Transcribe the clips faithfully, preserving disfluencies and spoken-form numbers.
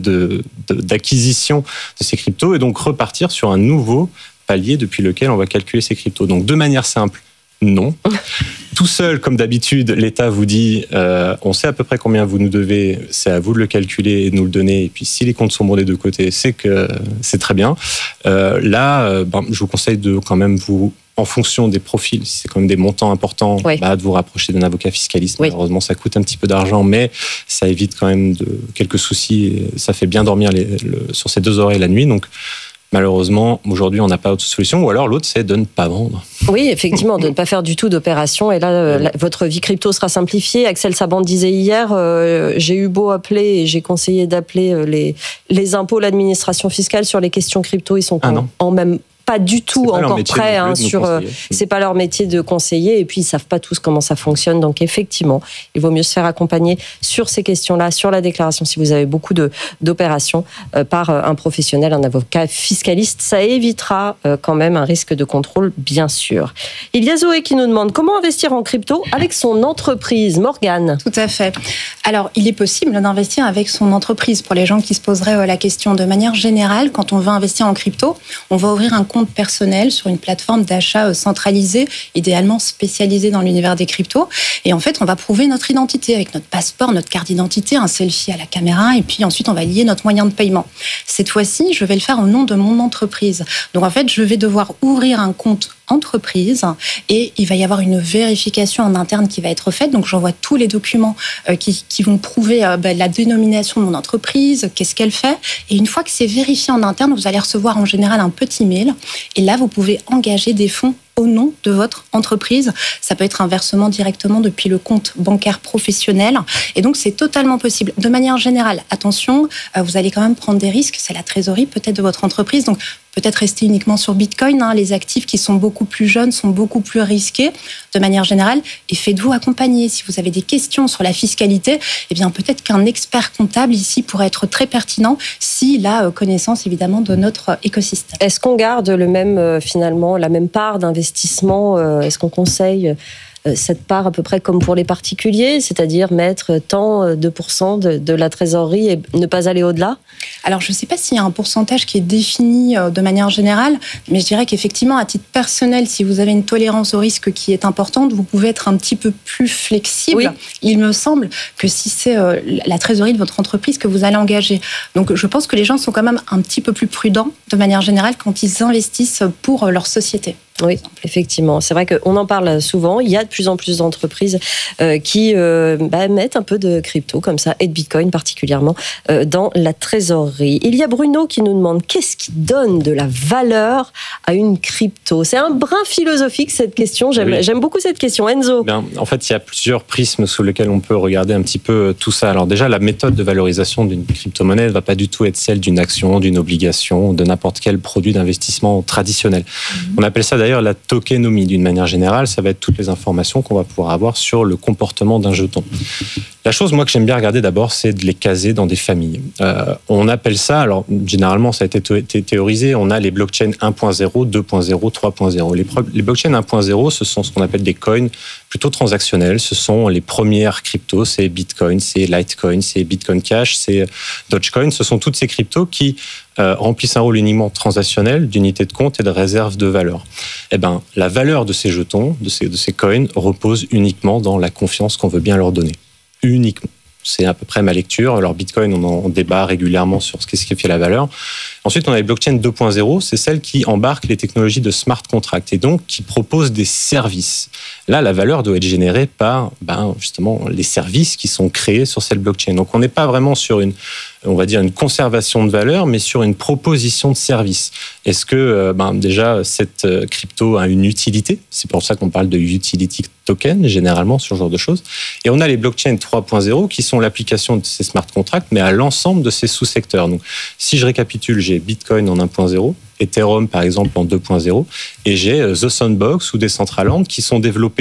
de, de, d'acquisition de ces cryptos et donc repartir sur un nouveau palier depuis lequel on va calculer ces cryptos. Donc, de manière simple, non. Tout seul, comme d'habitude, l'État vous dit euh, on sait à peu près combien vous nous devez, c'est à vous de le calculer et de nous le donner. Et puis, si les comptes sont bons des deux côtés, c'est que c'est très bien. Euh, là, euh, ben, je vous conseille de quand même vous, en fonction des profils, si c'est quand même des montants importants, oui. bah, de vous rapprocher d'un avocat fiscaliste. Oui. Malheureusement, ça coûte un petit peu d'argent, mais ça évite quand même de, quelques soucis. Et ça fait bien dormir les, le, sur ses deux oreilles la nuit. Donc, malheureusement, aujourd'hui, on n'a pas autre solution. Ou alors, l'autre, c'est de ne pas vendre. Oui, effectivement, de ne pas faire du tout d'opération. Et là, euh, la, votre vie crypto sera simplifiée. Axel Saban disait hier, euh, j'ai eu beau appeler et j'ai conseillé d'appeler les, les impôts, l'administration fiscale sur les questions crypto. Ils sont ah en, en même pas du tout pas encore prêts hein, sur. Euh, c'est pas leur métier de conseiller et puis ils savent pas tous comment ça fonctionne. Donc effectivement, il vaut mieux se faire accompagner sur ces questions-là, sur la déclaration si vous avez beaucoup de d'opérations euh, par un professionnel, un avocat fiscaliste. Ça évitera euh, quand même un risque de contrôle, bien sûr. Il y a Zoé qui nous demande comment investir en crypto avec son entreprise. Morgane. Tout à fait. Alors il est possible d'investir avec son entreprise. Pour les gens qui se poseraient la question, de manière générale, quand on veut investir en crypto, on va ouvrir un compte personnel sur une plateforme d'achat centralisée, idéalement spécialisée dans l'univers des cryptos. Et en fait, on va prouver notre identité avec notre passeport, notre carte d'identité, un selfie à la caméra, et puis ensuite, on va lier notre moyen de paiement. Cette fois-ci, je vais le faire au nom de mon entreprise. Donc en fait, je vais devoir ouvrir un compte entreprise et il va y avoir une vérification en interne qui va être faite. Donc j'envoie tous les documents euh, qui, qui vont prouver euh, bah, la dénomination de mon entreprise, qu'est-ce qu'elle fait. Et une fois que c'est vérifié en interne, vous allez recevoir en général un petit mail. Et là, vous pouvez engager des fonds au nom de votre entreprise. Ça peut être un versement directement depuis le compte bancaire professionnel. Et donc, c'est totalement possible. De manière générale, attention, euh, vous allez quand même prendre des risques. C'est la trésorerie peut-être de votre entreprise. Donc, peut-être rester uniquement sur Bitcoin. Hein. Les actifs qui sont beaucoup plus jeunes sont beaucoup plus risqués de manière générale. Et faites-vous accompagner. Si vous avez des questions sur la fiscalité, eh bien, peut-être qu'un expert comptable ici pourrait être très pertinent s'il a connaissance, évidemment, de notre écosystème. Est-ce qu'on garde le même, finalement, la même part d'investissement ? Est-ce qu'on conseille cette part à peu près comme pour les particuliers, c'est-à-dire mettre tant deux pour cent de, de la trésorerie et ne pas aller au-delà ? Alors, je ne sais pas s'il y a un pourcentage qui est défini de manière générale, mais je dirais qu'effectivement, à titre personnel, si vous avez une tolérance au risque qui est importante, vous pouvez être un petit peu plus flexible. Oui. Il me semble que si c'est la trésorerie de votre entreprise que vous allez engager. Donc, je pense que les gens sont quand même un petit peu plus prudents de manière générale quand ils investissent pour leur société. Oui, effectivement. C'est vrai qu'on en parle souvent. Il y a de plus en plus d'entreprises euh, qui euh, bah, mettent un peu de crypto comme ça, et de Bitcoin particulièrement, euh, dans la trésorerie. Il y a Bruno qui nous demande qu'est-ce qui donne de la valeur à une crypto ? C'est un brin philosophique cette question. J'aime, oui. j'aime beaucoup cette question. Enzo ? Bien, en fait, il y a plusieurs prismes sous lesquels on peut regarder un petit peu tout ça. Alors déjà, la méthode de valorisation d'une crypto-monnaie ne va pas du tout être celle d'une action, d'une obligation, de n'importe quel produit d'investissement traditionnel. Mmh. On appelle ça d'ailleurs la tokenomie d'une manière générale, ça va être toutes les informations qu'on va pouvoir avoir sur le comportement d'un jeton. La chose, moi, que j'aime bien regarder d'abord, c'est de les caser dans des familles. Euh, on appelle ça, alors généralement, ça a été théorisé, on a les blockchains un point zéro, deux point zéro, trois point zéro. Les, pro- les blockchains un point zéro, ce sont ce qu'on appelle des coins plutôt transactionnels. Ce sont les premières cryptos, c'est Bitcoin, c'est Litecoin, c'est Bitcoin Cash, c'est Dogecoin. Ce sont toutes ces cryptos qui euh, remplissent un rôle uniquement transactionnel, d'unité de compte et de réserve de valeur. Eh ben, la valeur de ces jetons, de ces, de ces coins, repose uniquement dans la confiance qu'on veut bien leur donner. Uniquement. C'est à peu près ma lecture. Alors Bitcoin, on en débat régulièrement sur ce qui fait la valeur. Ensuite, on a les blockchains deux point zéro, c'est celles qui embarquent les technologies de smart contract et donc qui proposent des services. Là, la valeur doit être générée par ben, justement les services qui sont créés sur cette blockchain. Donc, on n'est pas vraiment sur une, on va dire, une conservation de valeur, mais sur une proposition de service. Est-ce que ben, déjà cette crypto a une utilité ? C'est pour ça qu'on parle de utility token, généralement, ce genre de choses. Et on a les blockchains trois point zéro qui sont l'application de ces smart contracts, mais à l'ensemble de ces sous-secteurs. Donc, si je récapitule, j'ai Bitcoin en un point zéro, Ethereum par exemple en deux point zéro, et j'ai The Sandbox ou Decentraland qui sont développés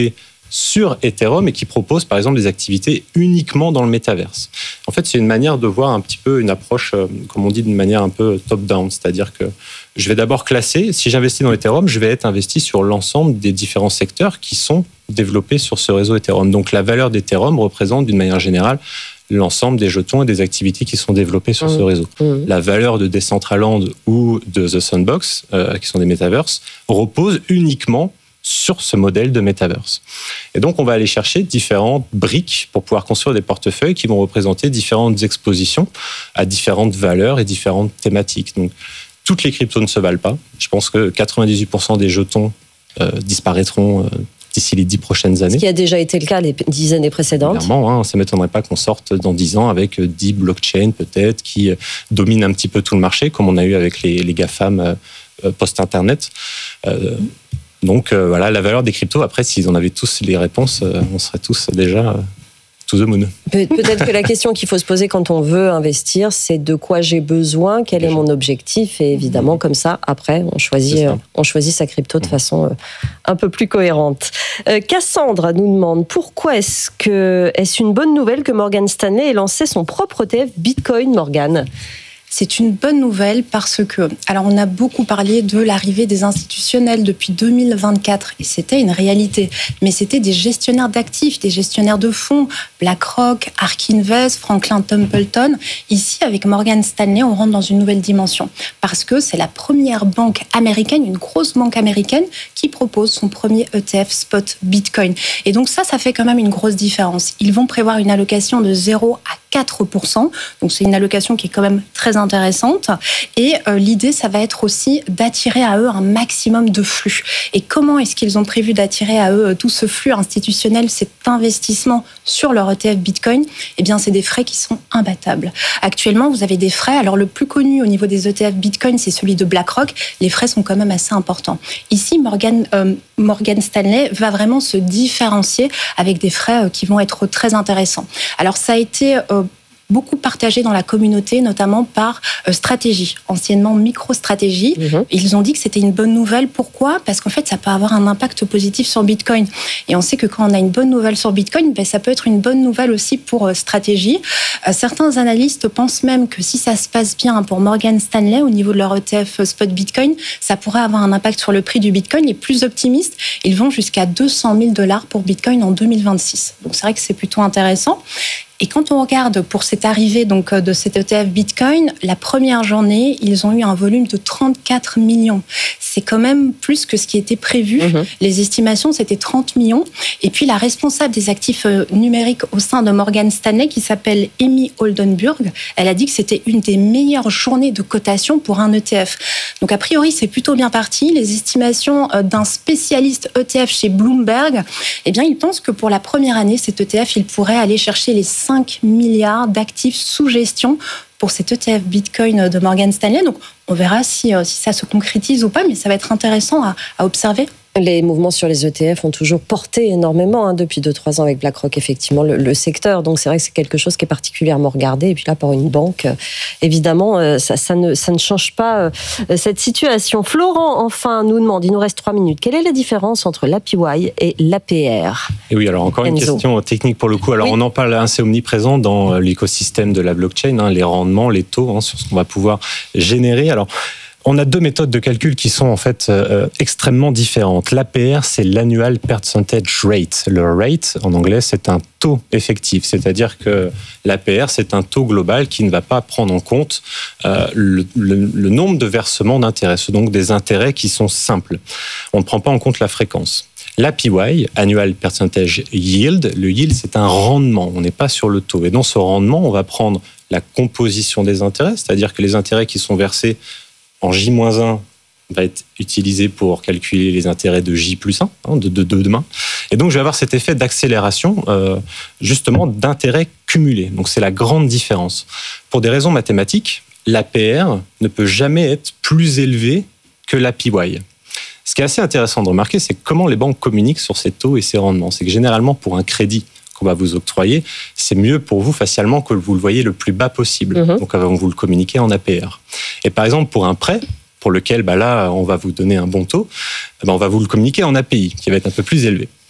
sur Ethereum et qui proposent par exemple des activités uniquement dans le métaverse. En fait, c'est une manière de voir un petit peu une approche, comme on dit, d'une manière un peu top-down, c'est-à-dire que je vais d'abord classer, si j'investis dans Ethereum, je vais être investi sur l'ensemble des différents secteurs qui sont développés sur ce réseau Ethereum. Donc la valeur d'Ethereum représente d'une manière générale l'ensemble des jetons et des activités qui sont développées sur mmh. ce réseau. Mmh. La valeur de Decentraland ou de The Sandbox, euh, qui sont des metaverses, repose uniquement sur ce modèle de metaverse. Et donc, on va aller chercher différentes briques pour pouvoir construire des portefeuilles qui vont représenter différentes expositions à différentes valeurs et différentes thématiques. Donc, toutes les cryptos ne se valent pas. Je pense que quatre-vingt-dix-huit pour cent des jetons euh, disparaîtront euh, d'ici les dix prochaines années. Ce qui a déjà été le cas les dix années précédentes. Clairement, hein, ça ne m'étonnerait pas qu'on sorte dans dix ans avec dix blockchains peut-être qui euh, dominent un petit peu tout le marché, comme on a eu avec les, les GAFAM euh, post-Internet. Euh, Donc euh, voilà, la valeur des cryptos, après, s'ils en avaient tous les réponses, euh, on serait tous déjà euh, to the moon. Pe- peut-être que la question qu'il faut se poser quand on veut investir, c'est de quoi j'ai besoin, quel déjà. est mon objectif, et évidemment, comme ça, après, on choisit, euh, on choisit sa crypto de mmh. façon euh, un peu plus cohérente. Euh, Cassandra nous demande, pourquoi est-ce que, est-ce une bonne nouvelle que Morgan Stanley ait lancé son propre E T F Bitcoin, Morgan ? C'est une bonne nouvelle parce que, alors on a beaucoup parlé de l'arrivée des institutionnels depuis deux mille vingt-quatre et c'était une réalité, mais c'était des gestionnaires d'actifs, des gestionnaires de fonds, BlackRock, Ark Invest, Franklin Templeton. Ici, avec Morgan Stanley, on rentre dans une nouvelle dimension parce que c'est la première banque américaine, une grosse banque américaine qui propose son premier E T F spot Bitcoin. Et donc ça, ça fait quand même une grosse différence. Ils vont prévoir une allocation de zéro à quatre pour cent, donc c'est une allocation qui est quand même très intéressante. Et euh, l'idée, ça va être aussi d'attirer à eux un maximum de flux. Et comment est-ce qu'ils ont prévu d'attirer à eux tout ce flux institutionnel, cet investissement sur leur E T F Bitcoin ? Eh bien, c'est des frais qui sont imbattables. Actuellement, vous avez des frais. Alors, le plus connu au niveau des E T F Bitcoin, c'est celui de BlackRock. Les frais sont quand même assez importants. Ici, Morgan, euh, Morgan Stanley va vraiment se différencier avec des frais qui vont être très intéressants. Alors, ça a été euh, beaucoup partagé dans la communauté, notamment par euh, Stratégie, anciennement MicroStratégie. Mmh. Ils ont dit que c'était une bonne nouvelle. Pourquoi ? Parce qu'en fait, ça peut avoir un impact positif sur Bitcoin. Et on sait que quand on a une bonne nouvelle sur Bitcoin, ben, ça peut être une bonne nouvelle aussi pour euh, Stratégie. Euh, certains analystes pensent même que si ça se passe bien pour Morgan Stanley au niveau de leur E T F spot Bitcoin, ça pourrait avoir un impact sur le prix du Bitcoin. Les plus optimistes, ils vont jusqu'à deux cent mille dollars pour Bitcoin en deux mille vingt-six. Donc c'est vrai que c'est plutôt intéressant. Et quand on regarde pour cette arrivée donc de cet E T F Bitcoin, la première journée, ils ont eu un volume de trente-quatre millions. C'est quand même plus que ce qui était prévu. Mmh. Les estimations, c'était trente millions. Et puis la responsable des actifs numériques au sein de Morgan Stanley, qui s'appelle Amy Oldenburg, elle a dit que c'était une des meilleures journées de cotation pour un E T F. Donc a priori, c'est plutôt bien parti. Les estimations d'un spécialiste E T F chez Bloomberg, eh bien, il pense que pour la première année, cet E T F, il pourrait aller chercher les cinq milliards d'actifs sous gestion pour cet E T F Bitcoin de Morgan Stanley. Donc, on verra si, si ça se concrétise ou pas, mais ça va être intéressant à, à observer. Les mouvements sur les E T F ont toujours porté énormément hein, depuis deux trois ans avec BlackRock, effectivement, le, le secteur. Donc, c'est vrai que c'est quelque chose qui est particulièrement regardé. Et puis là, pour une banque, euh, évidemment, euh, ça, ça, ne, ça ne change pas euh, cette situation. Florent, enfin, nous demande, il nous reste trois minutes, quelle est la différence entre l'A P Y et l'A P R ? Et oui, alors encore Enzo. Une question technique pour le coup. Alors, oui. On en parle assez omniprésent dans l'écosystème de la blockchain, hein, les rendements, les taux, hein, sur ce qu'on va pouvoir générer. Alors, on a deux méthodes de calcul qui sont en fait euh, extrêmement différentes. L'A P R, c'est l'annual percentage rate. Le rate, en anglais, c'est un taux effectif. C'est-à-dire que l'A P R, c'est un taux global qui ne va pas prendre en compte euh, le, le, le nombre de versements d'intérêts, donc des intérêts qui sont simples. On ne prend pas en compte la fréquence. L'A P Y, Annual Percentage Yield, le yield, c'est un rendement. On n'est pas sur le taux. Et dans ce rendement, on va prendre la composition des intérêts, c'est-à-dire que les intérêts qui sont versés en J moins un va être utilisé pour calculer les intérêts de J plus un, hein, de, de, de demain. Et donc, je vais avoir cet effet d'accélération, euh, justement, d'intérêts cumulés. Donc, c'est la grande différence. Pour des raisons mathématiques, l'A P R ne peut jamais être plus élevé que l'A P Y. Ce qui est assez intéressant de remarquer, c'est comment les banques communiquent sur ces taux et ces rendements. C'est que généralement, pour un crédit qu'on va vous octroyer, c'est mieux pour vous facialement que vous le voyez le plus bas possible. Mmh. Donc, on va vous le communiquer en A P R. Et par exemple, pour un prêt, pour lequel bah là, on va vous donner un bon taux, bah on va vous le communiquer en A P I, qui va être un peu plus élevé.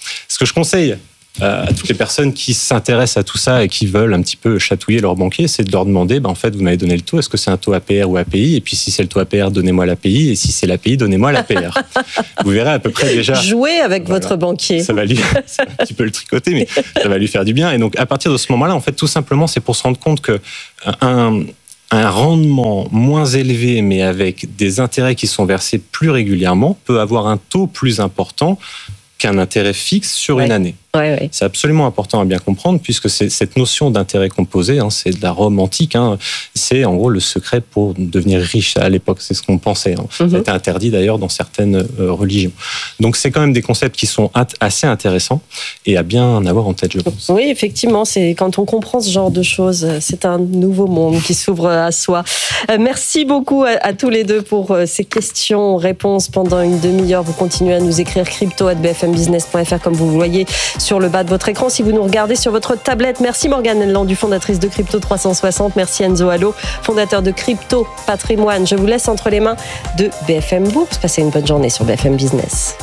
Ce que je conseille à toutes les personnes qui s'intéressent à tout ça et qui veulent un petit peu chatouiller leur banquier, c'est de leur demander, ben en fait, vous m'avez donné le taux, est-ce que c'est un taux A P R ou A P I? Et puis si c'est le taux A P R, donnez-moi l'A P I, et si c'est l'A P I, donnez-moi l'A P R. Vous verrez à peu près déjà. Jouez avec voilà, votre banquier. Ça va lui, ça va un petit peu le tricoter, mais ça va lui faire du bien. Et donc, à partir de ce moment-là, en fait, tout simplement, c'est pour se rendre compte que un, un rendement moins élevé, mais avec des intérêts qui sont versés plus régulièrement, peut avoir un taux plus important qu'un intérêt fixe sur ouais. une année. Ouais, ouais. C'est absolument important à bien comprendre, puisque c'est cette notion d'intérêt composé, hein, c'est de la Rome antique, hein, c'est en gros le secret pour devenir riche à l'époque, c'est ce qu'on pensait. Hein. Mm-hmm. Ça a été interdit d'ailleurs dans certaines euh, religions. Donc c'est quand même des concepts qui sont at- assez intéressants et à bien avoir en tête, je pense. Oui, effectivement, c'est quand on comprend ce genre de choses, c'est un nouveau monde qui s'ouvre à soi. Euh, merci beaucoup à, à tous les deux pour euh, ces questions-réponses pendant une demi-heure. Vous continuez à nous écrire crypto arobase b f m business point f r comme vous le voyez sur le bas de votre écran. Si vous nous regardez sur votre tablette, merci Morgane Landu, fondatrice de Crypto trois cent soixante. Merci Enzo Allo, fondateur de Crypto Patrimoine. Je vous laisse entre les mains de B F M Bourse. Passez une bonne journée sur B F M Business.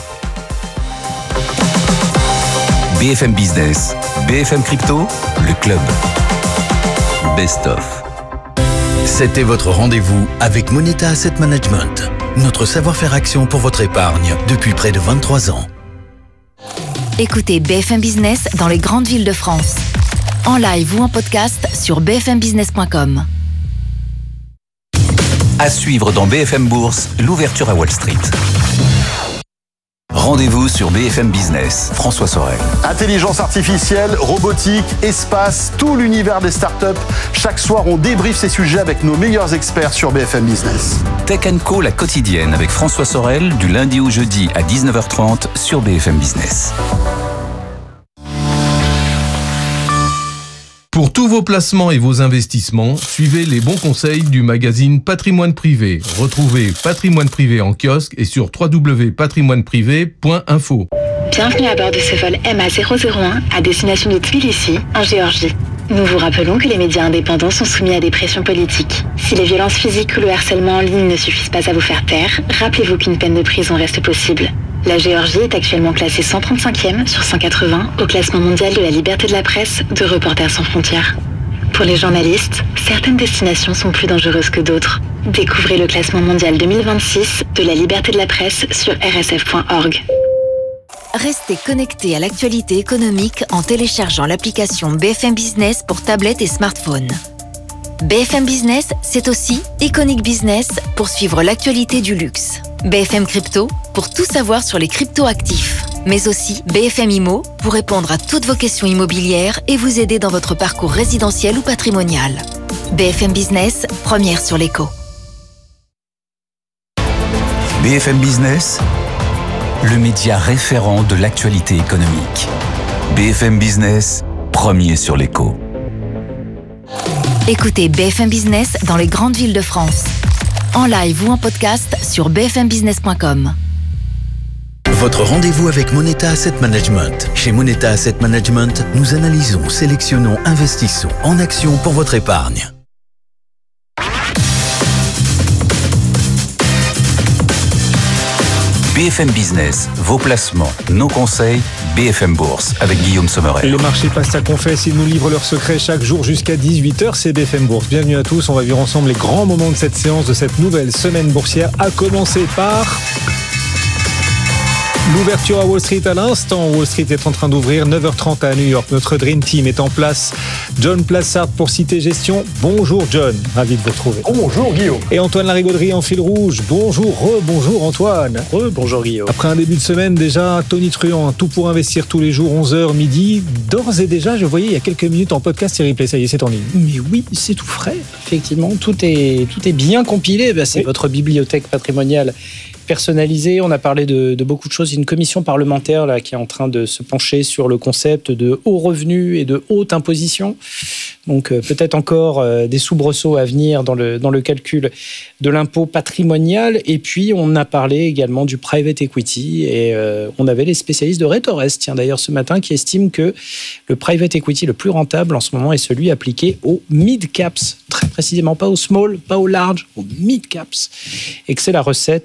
B F M Business, B F M Crypto, le club. Best of. C'était votre rendez-vous avec Moneta Asset Management. Notre savoir-faire action pour votre épargne depuis près de vingt-trois ans. Écoutez B F M Business dans les grandes villes de France. En live ou en podcast sur b f m business point com. À suivre dans B F M Bourse, l'ouverture à Wall Street. Rendez-vous sur B F M Business, François Sorel. Intelligence artificielle, robotique, espace, tout l'univers des startups. Chaque soir, on débriefe ces sujets avec nos meilleurs experts sur B F M Business. Tech and Co, la quotidienne avec François Sorel, du lundi au jeudi à dix-neuf heures trente sur B F M Business. Pour tous vos placements et vos investissements, suivez les bons conseils du magazine Patrimoine Privé. Retrouvez Patrimoine Privé en kiosque et sur w w w point patrimoine privé point info. Bienvenue à bord de ce vol M A zéro zéro un à destination de Tbilissi, en Géorgie. Nous vous rappelons que les médias indépendants sont soumis à des pressions politiques. Si les violences physiques ou le harcèlement en ligne ne suffisent pas à vous faire taire, rappelez-vous qu'une peine de prison reste possible. La Géorgie est actuellement classée cent trente-cinquième sur cent quatre-vingts au classement mondial de la liberté de la presse de Reporters sans frontières. Pour les journalistes, certaines destinations sont plus dangereuses que d'autres. Découvrez le classement mondial deux mille vingt-six de la liberté de la presse sur r s f point org. Restez connectés à l'actualité économique en téléchargeant l'application B F M Business pour tablette et smartphone. B F M Business, c'est aussi Iconic Business pour suivre l'actualité du luxe. B F M Crypto pour tout savoir sur les crypto-actifs. Mais aussi B F M Immo pour répondre à toutes vos questions immobilières et vous aider dans votre parcours résidentiel ou patrimonial. B F M Business, première sur l'écho. B F M Business, le média référent de l'actualité économique. B F M Business, premier sur l'écho. Écoutez B F M Business dans les grandes villes de France. En live ou en podcast sur b f m business point com. Votre rendez-vous avec Moneta Asset Management. Chez Moneta Asset Management, nous analysons, sélectionnons, investissons en actions pour votre épargne. B F M Business, vos placements, nos conseils, B F M Bourse avec Guillaume Sommerel. Les marchés passent à confesse, ils nous livrent leurs secrets chaque jour jusqu'à dix-huit heures, c'est B F M Bourse. Bienvenue à tous, on va vivre ensemble les grands moments de cette séance, de cette nouvelle semaine boursière, à commencer par... l'ouverture à Wall Street à l'instant. Wall Street est en train d'ouvrir, neuf heures trente à New York. Notre Dream Team est en place. John Plassard pour Cité Gestion. Bonjour John, ravi de vous retrouver. Bonjour Guillaume. Et Antoine Larigauderie en fil rouge. Bonjour, re-bonjour Antoine. Re-bonjour Guillaume. Après un début de semaine déjà, Tony Truant, tout pour investir tous les jours, onze heures midi. D'ores et déjà, je voyais il y a quelques minutes en podcast et replay, ça y est, c'est en ligne. Mais oui, c'est tout frais. Effectivement, tout est, tout est bien compilé. Ben, c'est oui. Votre bibliothèque patrimoniale personnalisé. On a parlé de, de beaucoup de choses. Il y a une commission parlementaire là, qui est en train de se pencher sur le concept de haut revenu et de haute imposition. Donc euh, peut-être encore euh, des soubresauts à venir dans le, dans le calcul de l'impôt patrimonial. Et puis on a parlé également du private equity et euh, on avait les spécialistes de Retores, tiens d'ailleurs ce matin, qui estiment que le private equity le plus rentable en ce moment est celui appliqué aux mid caps, très précisément pas aux small, pas aux large, aux mid caps, et que c'est la recette euh,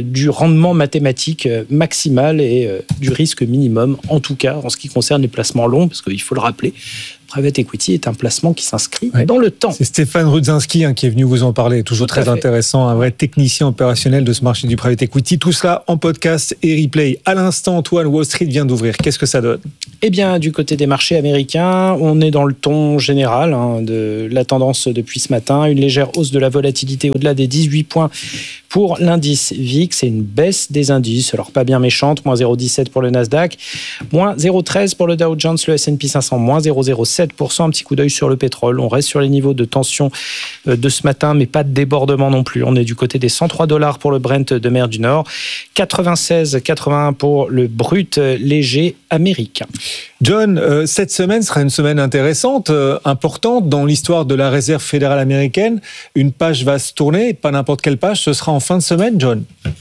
du rendement mathématique maximal et euh, du risque minimum, en tout cas en ce qui concerne les placements longs, parce qu'il faut le rappeler, private equity est un placement qui s'inscrit ouais. dans le temps. C'est Stéphane Rudzinski hein, qui est venu vous en parler, toujours Tout très intéressant, un vrai technicien opérationnel de ce marché du private equity. Tout cela en podcast et replay. À l'instant, Antoine, Wall Street vient d'ouvrir. Qu'est-ce que ça donne ? Eh bien, du côté des marchés américains, on est dans le ton général hein, de la tendance depuis ce matin. Une légère hausse de la volatilité au-delà des dix-huit points pour l'indice V I X et une baisse des indices. Alors, pas bien méchante, moins zéro virgule dix-sept pour le Nasdaq, moins zéro virgule treize pour le Dow Jones, le S and P cinq cents, moins zéro virgule zéro sept pour cent. Un petit coup d'œil sur le pétrole. On reste sur les niveaux de tension de ce matin, mais pas de débordement non plus. On est du côté des cent trois dollars pour le Brent de mer du Nord, quatre-vingt-seize virgule quatre-vingt-un pour le brut léger américain. John, euh, cette semaine sera une semaine intéressante, euh, importante dans l'histoire de la Réserve fédérale américaine. Une page va se tourner, pas n'importe quelle page, ce sera en fin de semaine, John.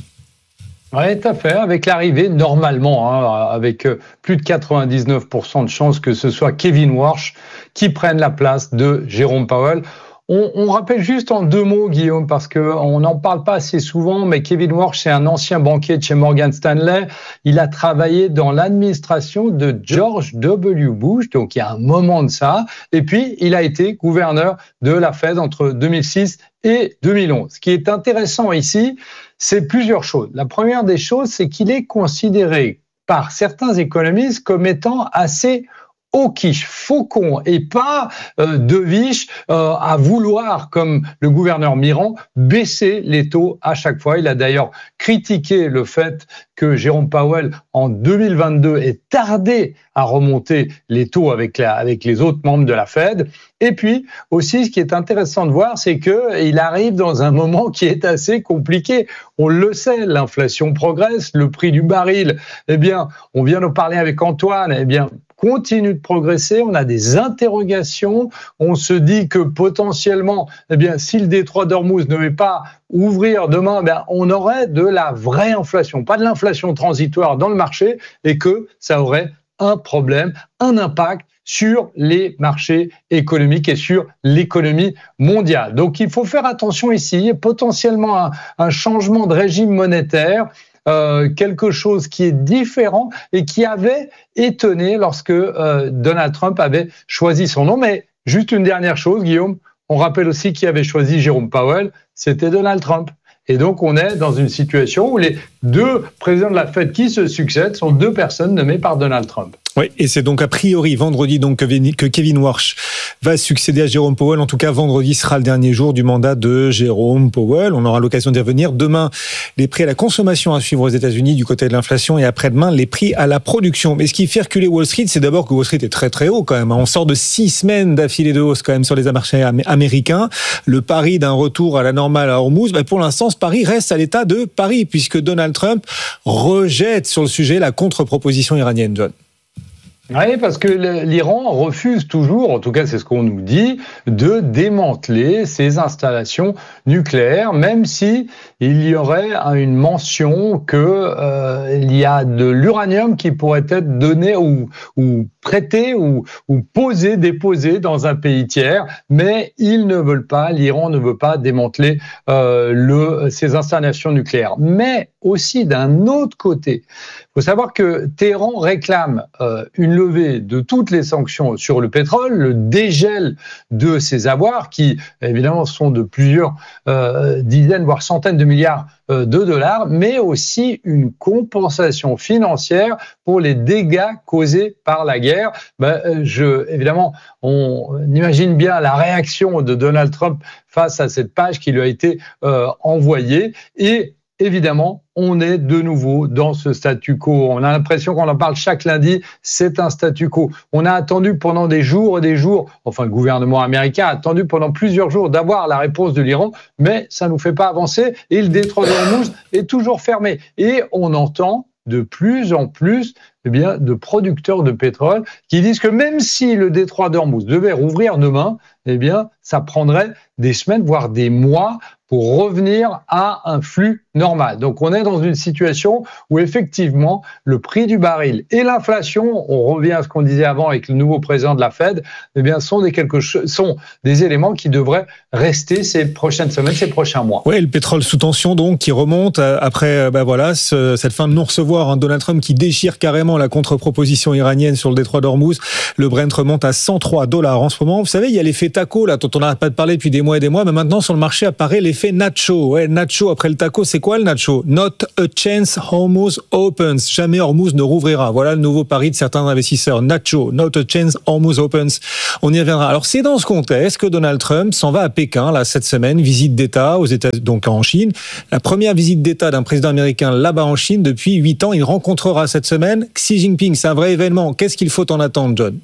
Oui, tout à fait. Avec l'arrivée, normalement, hein, avec plus de quatre-vingt-dix-neuf pour cent de chances que ce soit Kevin Warsh qui prenne la place de Jérôme Powell. On, on rappelle juste en deux mots, Guillaume, parce qu'on n'en parle pas assez souvent, mais Kevin Warsh, c'est un ancien banquier de chez Morgan Stanley. Il a travaillé dans l'administration de George W. Bush, donc il y a un moment de ça. Et puis, il a été gouverneur de la Fed entre deux mille six et deux mille onze. Ce qui est intéressant ici, c'est plusieurs choses. La première des choses, c'est qu'il est considéré par certains économistes comme étant assez au quiche, faucon et pas euh, de viche euh, à vouloir, comme le gouverneur Miran, baisser les taux à chaque fois. Il a d'ailleurs critiqué le fait que Jérôme Powell, en deux mille vingt-deux, ait tardé à remonter les taux avec, la, avec les autres membres de la Fed. Et puis aussi, ce qui est intéressant de voir, c'est qu'il arrive dans un moment qui est assez compliqué. On le sait, l'inflation progresse, le prix du baril, eh bien, on vient de parler avec Antoine, eh bien, continue de progresser, on a des interrogations, on se dit que potentiellement, eh bien, si le détroit d'Ormuz ne veut pas ouvrir demain, eh bien, on aurait de la vraie inflation, pas de l'inflation transitoire dans le marché, et que ça aurait un problème, un impact sur les marchés économiques et sur l'économie mondiale. Donc il faut faire attention ici, il y a potentiellement un, un changement de régime monétaire, Euh, quelque chose qui est différent et qui avait étonné lorsque euh, Donald Trump avait choisi son nom. Mais juste une dernière chose, Guillaume, on rappelle aussi qui avait choisi Jérôme Powell, c'était Donald Trump. Et donc on est dans une situation où les deux présidents de la Fed qui se succèdent sont deux personnes nommées par Donald Trump. Oui, et c'est donc a priori vendredi donc que Kevin Warsh va succéder à Jérôme Powell. En tout cas, vendredi sera le dernier jour du mandat de Jérôme Powell. On aura l'occasion d'y revenir. Demain, les prix à la consommation à suivre aux États-Unis du côté de l'inflation, et après-demain, les prix à la production. Mais ce qui fait reculer Wall Street, c'est d'abord que Wall Street est très très haut quand même. On sort de six semaines d'affilée de hausse quand même sur les marchés américains. Le pari d'un retour à la normale à Hormuz, ben pour l'instant, ce pari reste à l'état de pari, puisque Donald Trump rejette sur le sujet la contre-proposition iranienne, John. Oui, parce que l'Iran refuse toujours, en tout cas c'est ce qu'on nous dit, de démanteler ses installations nucléaires, même si il y aurait une mention que euh, il y a de l'uranium qui pourrait être donné ou, ou prêté ou, ou posé, déposé dans un pays tiers, mais ils ne veulent pas, l'Iran ne veut pas démanteler euh, le, ses installations nucléaires. Mais aussi d'un autre côté, il faut savoir que Téhéran réclame euh, une levée de toutes les sanctions sur le pétrole, le dégel de ses avoirs qui, évidemment, sont de plusieurs euh, dizaines, voire centaines de milliards euh, de dollars, mais aussi une compensation financière pour les dégâts causés par la guerre. Ben, je, évidemment, on imagine bien la réaction de Donald Trump face à cette page qui lui a été euh, envoyée et évidemment, on est de nouveau dans ce statu quo. On a l'impression qu'on en parle chaque lundi, c'est un statu quo. On a attendu pendant des jours et des jours, enfin le gouvernement américain a attendu pendant plusieurs jours d'avoir la réponse de l'Iran, mais ça ne nous fait pas avancer et le détroit d'Ormuz est toujours fermé. Et on entend de plus en plus eh bien, de producteurs de pétrole qui disent que même si le détroit d'Ormuz devait rouvrir demain, eh bien, ça prendrait des semaines, voire des mois pour revenir à un flux normal. Donc on est dans une situation où effectivement le prix du baril et l'inflation, on revient à ce qu'on disait avant avec le nouveau président de la Fed, eh bien sont des quelque chose, sont des éléments qui devraient rester ces prochaines semaines, ces prochains mois. Oui, le pétrole sous tension donc qui remonte après ben voilà ce, cette fin de non-recevoir, hein, Donald Trump qui déchire carrément la contre-proposition iranienne sur le détroit d'Ormuz. Le Brent remonte à cent trois dollars en ce moment. Vous savez, il y a l'effet taco là dont on n'arrête pas de parler depuis des mois et des mois, mais maintenant sur le marché apparaît l'effet nacho. Ouais, nacho après le taco, c'est quoi le nacho? Not a chance Hormuz opens. Jamais Hormuz ne rouvrira. Voilà le nouveau pari de certains investisseurs. Nacho, not a chance Hormuz opens. On y reviendra. Alors c'est dans ce contexte que Donald Trump s'en va à Pékin là cette semaine, visite d'État aux États, donc en Chine. La première visite d'État d'un président américain là-bas en Chine depuis huit ans. Il rencontrera cette semaine Xi Jinping. C'est un vrai événement. Qu'est-ce qu'il faut en attendre, John?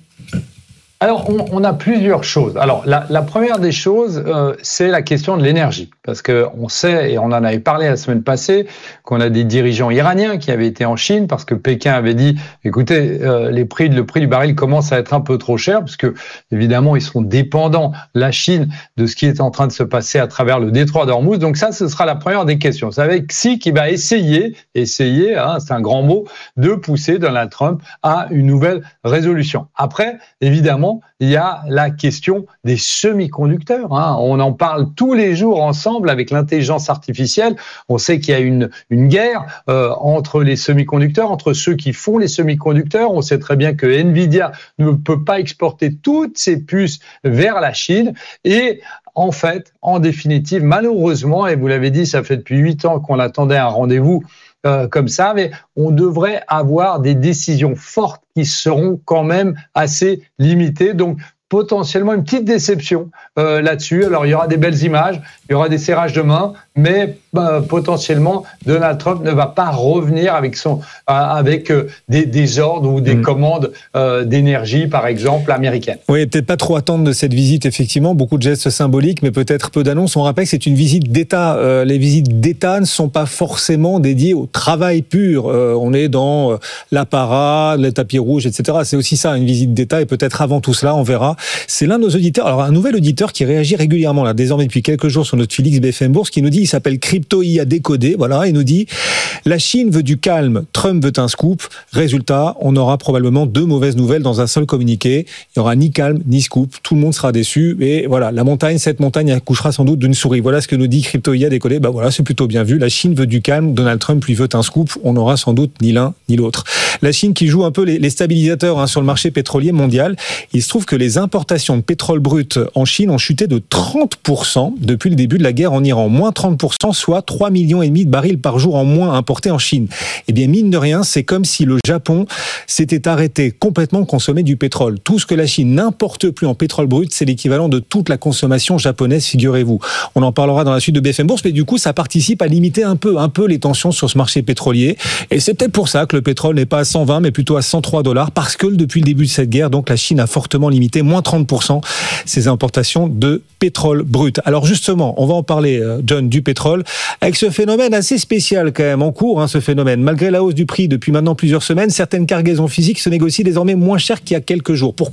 Alors, on, on a plusieurs choses. Alors, la, la première des choses, euh, c'est la question de l'énergie. Parce que on sait, et on en avait parlé la semaine passée, qu'on a des dirigeants iraniens qui avaient été en Chine parce que Pékin avait dit, écoutez, euh, les prix, le prix du baril commence à être un peu trop cher parce que, évidemment, ils sont dépendants, la Chine, de ce qui est en train de se passer à travers le détroit d'Ormuz. Donc ça, ce sera la première des questions. C'est avec Xi qui va essayer, essayer, hein, c'est un grand mot, de pousser Donald Trump à une nouvelle résolution. Après, évidemment, il y a la question des semi-conducteurs. Hein. On en parle tous les jours ensemble avec l'intelligence artificielle. On sait qu'il y a une, une guerre euh, entre les semi-conducteurs, entre ceux qui font les semi-conducteurs. On sait très bien que Nvidia ne peut pas exporter toutes ses puces vers la Chine. Et en fait, en définitive, malheureusement, et vous l'avez dit, ça fait depuis huit ans qu'on attendait un rendez-vous Euh, comme ça, mais on devrait avoir des décisions fortes qui seront quand même assez limitées. Donc, potentiellement une petite déception euh, là-dessus. Alors, il y aura des belles images, il y aura des serrages de main, mais euh, potentiellement, Donald Trump ne va pas revenir avec, son, euh, avec euh, des, des ordres ou des mmh. commandes euh, d'énergie, par exemple, américaines. Oui, peut-être pas trop attendre de cette visite, effectivement. Beaucoup de gestes symboliques, mais peut-être peu d'annonces. On rappelle que c'est une visite d'État. Euh, les visites d'État ne sont pas forcément dédiées au travail pur. Euh, on est dans euh, l'apparat, les tapis rouges, et cetera. C'est aussi ça, une visite d'État. Et peut-être avant tout cela, on verra. C'est l'un de nos auditeurs. Alors, un nouvel auditeur qui réagit régulièrement, là, désormais depuis quelques jours sur notre Félix B F M Bourse, qui nous dit, il s'appelle Crypto I A Décodé. Voilà, il nous dit, la Chine veut du calme, Trump veut un scoop. Résultat, on aura probablement deux mauvaises nouvelles dans un seul communiqué. Il n'y aura ni calme, ni scoop. Tout le monde sera déçu. Et voilà, la montagne, cette montagne accouchera sans doute d'une souris. Voilà ce que nous dit Crypto I A Décodé. Bah voilà, c'est plutôt bien vu. La Chine veut du calme, Donald Trump lui veut un scoop. On n'aura sans doute ni l'un ni l'autre. La Chine qui joue un peu les, les stabilisateurs hein, sur le marché pétrolier mondial. Il se trouve que les importations de pétrole brut en Chine ont chuté de trente pour cent depuis le début de la guerre en Iran. Moins trente pour cent, soit trois virgule cinq millions de barils par jour en moins importés en Chine. Eh bien, mine de rien, c'est comme si le Japon s'était arrêté complètement de consommer du pétrole. Tout ce que la Chine n'importe plus en pétrole brut, c'est l'équivalent de toute la consommation japonaise, figurez-vous. On en parlera dans la suite de B F M Bourse, mais du coup, ça participe à limiter un peu, un peu les tensions sur ce marché pétrolier. Et c'est peut-être pour ça que le pétrole n'est pas à cent vingt, mais plutôt à cent trois dollars, parce que depuis le début de cette guerre, donc la Chine a fortement limité, moins trente pour cent, ses importations de pétrole brut. Alors justement, on va en parler, John, du pétrole, avec ce phénomène assez spécial quand même en cours, hein, ce phénomène. Malgré la hausse du prix depuis maintenant plusieurs semaines, certaines cargaisons physiques se négocient désormais moins cher qu'il y a quelques jours. Pourquoi ?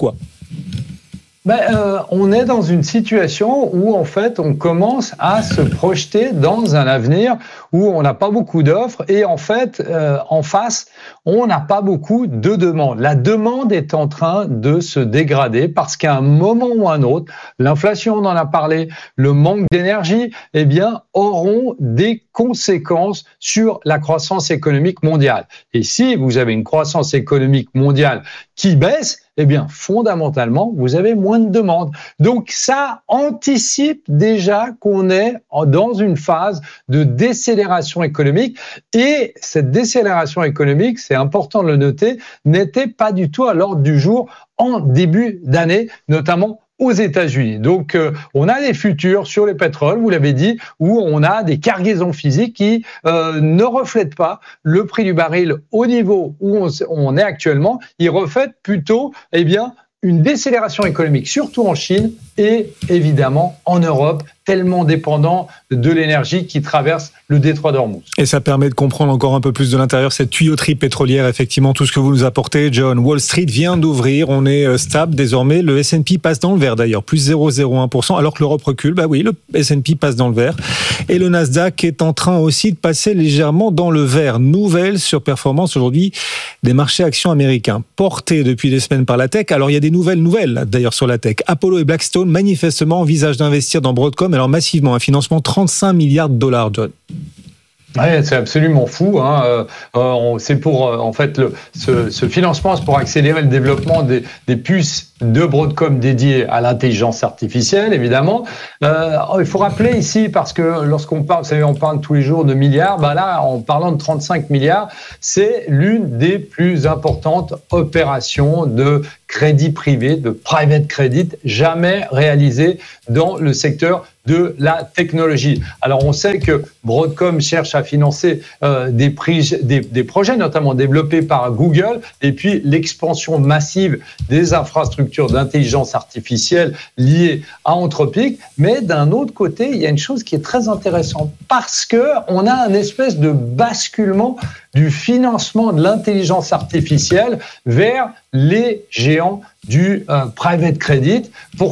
Ben, euh, on est dans une situation où en fait on commence à se projeter dans un avenir où on n'a pas beaucoup d'offres et en fait euh, en face on n'a pas beaucoup de demandes. La demande est en train de se dégrader parce qu'à un moment ou un autre, l'inflation, on en a parlé, le manque d'énergie, eh bien auront des conséquences sur la croissance économique mondiale. Et si vous avez une croissance économique mondiale qui baisse, eh bien, fondamentalement, vous avez moins de demandes. Donc, ça anticipe déjà qu'on est dans une phase de décélération économique. Et cette décélération économique, c'est important de le noter, n'était pas du tout à l'ordre du jour en début d'année, notamment aux États-Unis. Donc, euh, on a des futurs sur les pétroles, vous l'avez dit, où on a des cargaisons physiques qui euh, ne reflètent pas le prix du baril au niveau où on, on est actuellement. Ils reflètent plutôt, eh bien, une décélération économique, surtout en Chine et évidemment en Europe tellement dépendants de l'énergie qui traverse le détroit d'Ormuz. Et ça permet de comprendre encore un peu plus de l'intérieur cette tuyauterie pétrolière, effectivement, tout ce que vous nous apportez, John. Wall Street vient d'ouvrir, on est stable désormais. Le S and P passe dans le vert d'ailleurs, plus zéro virgule zéro un pour cent, alors que l'Europe recule. Bah oui, le S and P passe dans le vert. Et le Nasdaq est en train aussi de passer légèrement dans le vert. Nouvelle surperformance aujourd'hui des marchés actions américains, portés depuis des semaines par la tech. Alors il y a des nouvelles nouvelles d'ailleurs sur la tech. Apollo et Blackstone manifestement envisagent d'investir dans Broadcom, alors massivement, un financement trente-cinq milliards de dollars, John. Ouais, c'est absolument fou. Hein. Euh, c'est pour, euh, en fait, le, ce, ce financement, c'est pour accélérer le développement des, des puces de Broadcom dédiées à l'intelligence artificielle, évidemment. Euh, il faut rappeler ici, parce que lorsqu'on parle, vous savez, on parle tous les jours de milliards, bah là, en parlant de trente-cinq milliards, c'est l'une des plus importantes opérations de crédit privé, de private credit, jamais réalisées dans le secteur de la technologie. Alors, on sait que Broadcom cherche à financer euh, des, prix, des, des projets, notamment développés par Google, et puis l'expansion massive des infrastructures d'intelligence artificielle liées à Anthropic. Mais d'un autre côté, il y a une chose qui est très intéressante, parce qu'on a un espèce de basculement du financement de l'intelligence artificielle vers les géants du euh, private credit. Pourquoi ?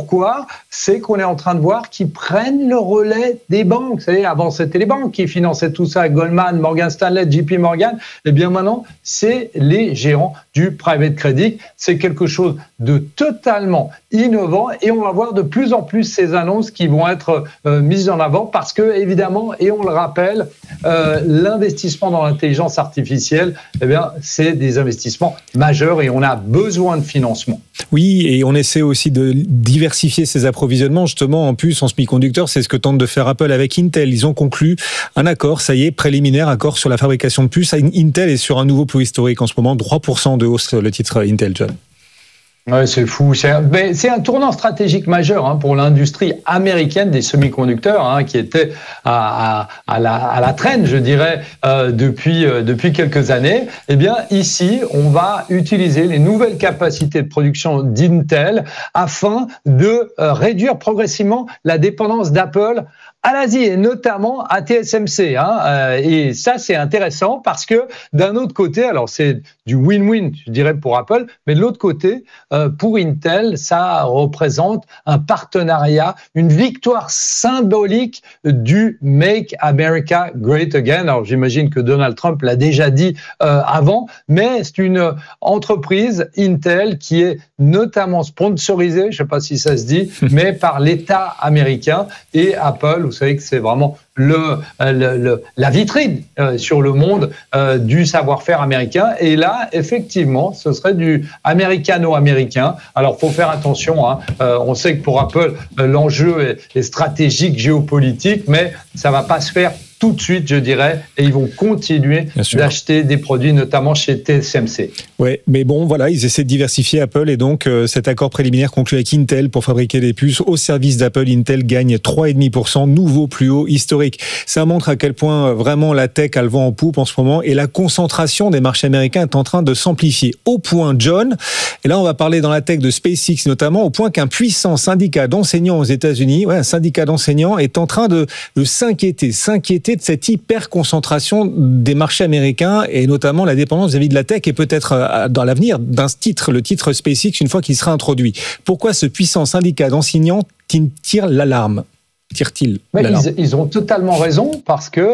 C'est qu'on est en train de voir qu'ils prennent le relais des banques. Vous savez, avant, c'était les banques qui finançaient tout ça, Goldman, Morgan Stanley, J P Morgan. Et bien maintenant, c'est les géants du private credit. C'est quelque chose de totalement innovant et on va voir de plus en plus ces annonces qui vont être euh, mises en avant parce que, évidemment, et on le rappelle, euh, l'investissement dans l'intelligence artificielle, eh bien, c'est des investissements majeurs et on a besoin de financement. Oui, et on essaie aussi de diversifier ses approvisionnements, justement, en puces, en semi-conducteurs. C'est ce que tente de faire Apple avec Intel. Ils ont conclu un accord, ça y est, préliminaire, accord sur la fabrication de puces. Intel est sur un nouveau plus historique en ce moment, trois pour cent de hausse, le titre Intel, John. Ouais, c'est fou. C'est un, c'est un tournant stratégique majeur hein, pour l'industrie américaine des semi-conducteurs, hein, qui était à, à, à, la, à la traîne, je dirais, euh, depuis, euh, depuis quelques années. Eh bien, ici, on va utiliser les nouvelles capacités de production d'Intel afin de euh, réduire progressivement la dépendance d'Apple à l'Asie et notamment à T S M C. Hein, euh, et ça, c'est intéressant parce que d'un autre côté, alors c'est du win-win, je dirais, pour Apple, mais de l'autre côté, euh, pour Intel, ça représente un partenariat, une victoire symbolique du Make America Great Again. Alors j'imagine que Donald Trump l'a déjà dit euh, avant, mais c'est une entreprise, Intel, qui est notamment sponsorisée, je ne sais pas si ça se dit, mais par l'État américain et Apple. Vous savez que c'est vraiment le, le, le, la vitrine euh, sur le monde euh, du savoir-faire américain. Et là, effectivement, ce serait du américano-américain. Alors, faut faire attention. Hein. Euh, on sait que pour Apple, euh, l'enjeu est, est stratégique, géopolitique, mais ça va pas se faire tout de suite, je dirais, et ils vont continuer d'acheter des produits, notamment chez T S M C. Oui, mais bon, voilà, ils essaient de diversifier Apple, et donc euh, cet accord préliminaire conclu avec Intel pour fabriquer des puces au service d'Apple. Intel gagne trois virgule cinq pour cent, nouveau plus haut historique. Ça montre à quel point vraiment la tech a le vent en poupe en ce moment, et la concentration des marchés américains est en train de s'amplifier. Au point, John, et là on va parler dans la tech de SpaceX notamment, au point qu'un puissant syndicat d'enseignants aux États-Unis, ouais, un syndicat d'enseignants est en train de, de s'inquiéter, s'inquiéter de cette hyper-concentration des marchés américains et notamment la dépendance vis-à-vis de la tech et peut-être dans l'avenir d'un titre, le titre SpaceX, une fois qu'il sera introduit. Pourquoi ce puissant syndicat d'enseignants tire l'alarme ? Tire-t-il l'alarme ? ils, ils ont totalement raison parce que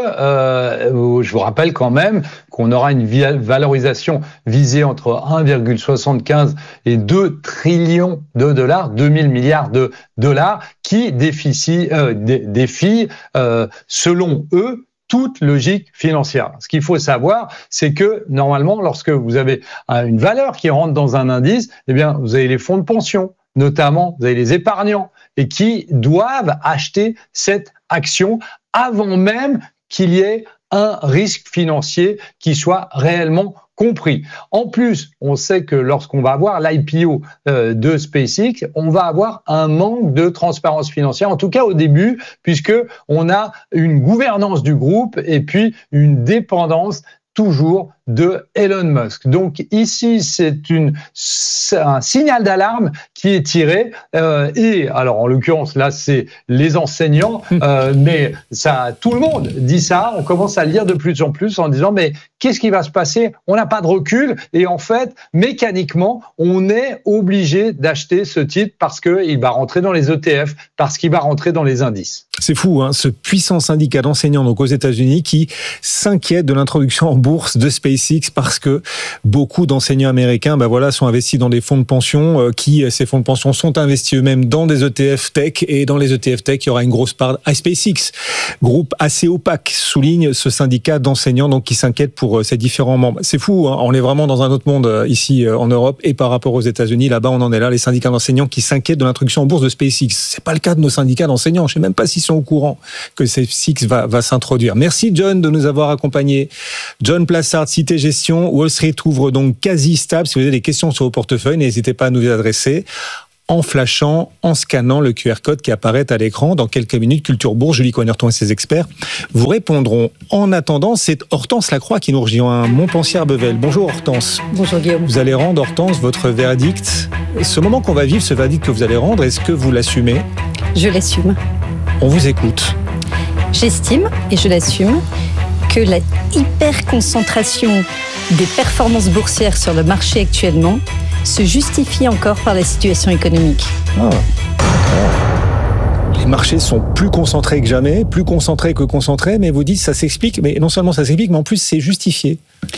euh, je vous rappelle quand même qu'on aura une valorisation visée entre un virgule soixante-quinze et deux trillions de dollars, deux mille milliards de dollars, qui défie, euh, défie euh, selon eux, toute logique financière. Ce qu'il faut savoir, c'est que normalement, lorsque vous avez une valeur qui rentre dans un indice, eh bien, vous avez les fonds de pension, notamment, vous avez les épargnants, et qui doivent acheter cette action avant même qu'il y ait un risque financier qui soit réellement compris. En plus, on sait que lorsqu'on va avoir l'I P O euh, de SpaceX, on va avoir un manque de transparence financière, en tout cas au début, puisque on a une gouvernance du groupe et puis une dépendance toujours de Elon Musk. Donc ici, c'est, une, c'est un signal d'alarme qui est tiré. Euh, et alors, en l'occurrence, là, c'est les enseignants, euh, mais ça, tout le monde dit ça. On commence à lire de plus en plus en disant, mais qu'est-ce qui va se passer ? On n'a pas de recul. Et en fait, mécaniquement, on est obligé d'acheter ce titre parce qu'il va rentrer dans les E T F, parce qu'il va rentrer dans les indices. C'est fou, hein, ce puissant syndicat d'enseignants donc aux États-Unis qui s'inquiète de l'introduction en bourse de SpaceX parce que beaucoup d'enseignants américains, ben voilà, sont investis dans des fonds de pension euh, qui, ces fonds de pension, sont investis eux-mêmes dans des E T F tech et dans les E T F tech, il y aura une grosse part à SpaceX, groupe assez opaque, souligne ce syndicat d'enseignants donc qui s'inquiète pour euh, ses différents membres. C'est fou, hein, on est vraiment dans un autre monde euh, ici euh, en Europe et par rapport aux États-Unis, là-bas on en est là, les syndicats d'enseignants qui s'inquiètent de l'introduction en bourse de SpaceX. C'est pas le cas de nos syndicats d'enseignants, je sais même pas s'ils sont au courant que SpaceX va, va s'introduire. Merci John de nous avoir accompagnés. John Plassard, Cité Gestion, Wall Street ouvre donc quasi stable. Si vous avez des questions sur vos portefeuilles, n'hésitez pas à nous les adresser en flashant, en scannant le Q R code qui apparaît à l'écran. Dans quelques minutes, Culture Bourse, Julie Coinerton et ses experts vous répondront. En attendant, c'est Hortense Lacroix qui nous rejoint, Montpensier-Bevel. Bonjour Hortense. Bonjour Guillaume. Vous allez rendre, Hortense, votre verdict. Ce moment qu'on va vivre, ce verdict que vous allez rendre, est-ce que vous l'assumez ? Je l'assume. On vous écoute. J'estime, et je l'assume, que la hyper-concentration des performances boursières sur le marché actuellement se justifie encore par la situation économique. Ah. Les marchés sont plus concentrés que jamais, plus concentrés que concentrés, mais vous dites ça s'explique, mais non seulement ça s'explique, mais en plus c'est justifié.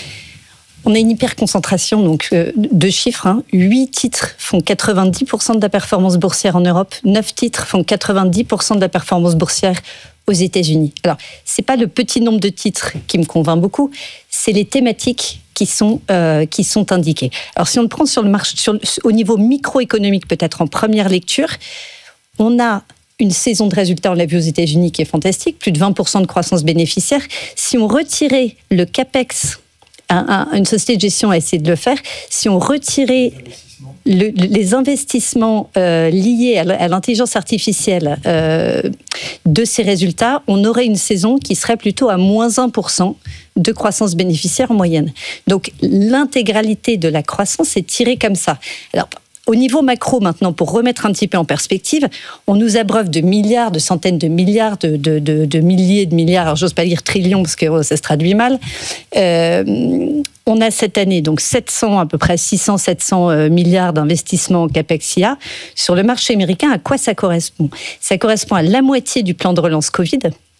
On a une hyper-concentration, donc euh, deux chiffres. Hein. huit titres font quatre-vingt-dix pour cent de la performance boursière en Europe, neuf titres font quatre-vingt-dix pour cent de la performance boursière aux États-Unis. Alors, c'est pas le petit nombre de titres qui me convainc beaucoup, c'est les thématiques qui sont euh, qui sont indiquées. Alors, si on le prend sur le marché, sur, au niveau microéconomique, peut-être en première lecture, on a une saison de résultats, on l'a vu aux États-Unis, qui est fantastique, plus de vingt pour cent de croissance bénéficiaire. Si on retirait le CAPEX, un, un, une société de gestion a essayé de le faire, si on retirait Le, les investissements euh, liés à l'intelligence artificielle euh, de ces résultats, on aurait une saison qui serait plutôt à moins un pour cent de croissance bénéficiaire en moyenne. Donc l'intégralité de la croissance est tirée comme ça. Alors, au niveau macro, maintenant, pour remettre un petit peu en perspective, on nous abreuve de milliards, de centaines de milliards, de, de, de, de milliers de milliards, alors j'ose pas dire trillions parce que ça se traduit mal. Euh, on a cette année donc sept cents, à peu près six cents, sept cents milliards d'investissements en CAPEX I A. Sur le marché américain, à quoi ça correspond ? Ça correspond à la moitié du plan de relance Covid.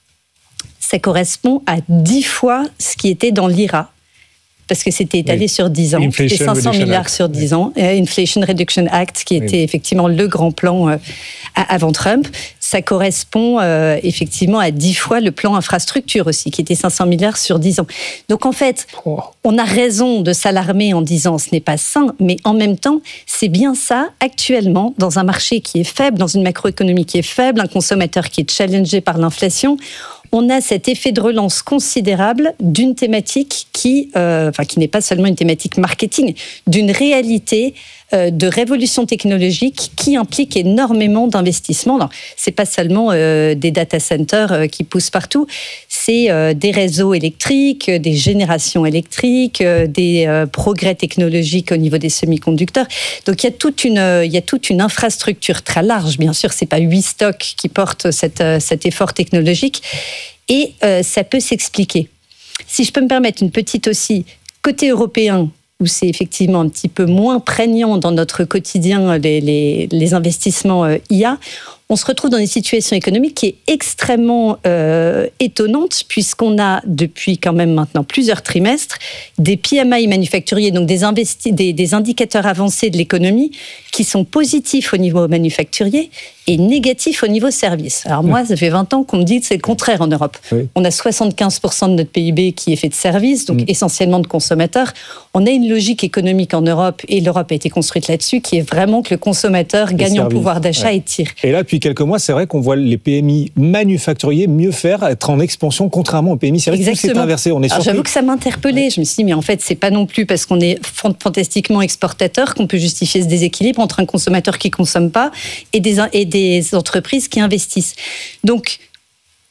Ça correspond à dix fois ce qui était dans l'I R A. Parce que c'était étalé oui. sur dix ans. Inflation c'était cinq cents milliards Act. Sur dix oui. ans. Euh, Inflation Reduction Act, qui était oui. effectivement le grand plan euh, avant Trump. Ça correspond euh, effectivement à dix fois le plan infrastructure aussi, qui était cinq cents milliards sur dix ans. Donc en fait, oh. on a raison de s'alarmer en disant ce n'est pas sain, mais en même temps, c'est bien ça actuellement, dans un marché qui est faible, dans une macroéconomie qui est faible, un consommateur qui est challengé par l'inflation. On a cet effet de relance considérable d'une thématique qui, euh, enfin, qui n'est pas seulement une thématique marketing, d'une réalité euh, de révolution technologique qui implique énormément d'investissements. Alors, c'est pas seulement euh, des data centers euh, qui poussent partout, c'est euh, des réseaux électriques, des générations électriques, euh, des euh, progrès technologiques au niveau des semi-conducteurs. Donc, il y a toute une, euh, il y a toute une infrastructure très large. Bien sûr, c'est pas huit stocks qui portent cette, euh, cet effort technologique. Et euh, ça peut s'expliquer. Si je peux me permettre une petite aussi, côté européen, où c'est effectivement un petit peu moins prégnant dans notre quotidien les, les, les investissements euh, I A, on se retrouve dans une situation économique qui est extrêmement euh, étonnante, puisqu'on a depuis quand même maintenant plusieurs trimestres des P M I manufacturiers, donc des, investi- des, des indicateurs avancés de l'économie qui sont positifs au niveau manufacturier et négatifs au niveau service. Alors moi, ça fait vingt ans qu'on me dit que c'est le contraire en Europe. Oui. On a soixante-quinze pour cent de notre P I B qui est fait de services, donc mmh. essentiellement de consommateurs. On a une logique économique en Europe, et l'Europe a été construite là-dessus, qui est vraiment que le consommateur les gagne services. En pouvoir d'achat ouais. et tire. Et là, depuis quelques mois, c'est vrai qu'on voit les P M I manufacturiers mieux faire, être en expansion, contrairement aux P M I. C'est vrai Exactement. Que c'est inversé. On est Alors, j'avoue que ça m'interpellait. Ouais. Je me suis dit, mais en fait, c'est pas non plus parce qu'on est fantastiquement exportateur qu'on peut justifier ce déséquilibre entre un consommateur qui consomme pas et des, et des entreprises qui investissent. Donc,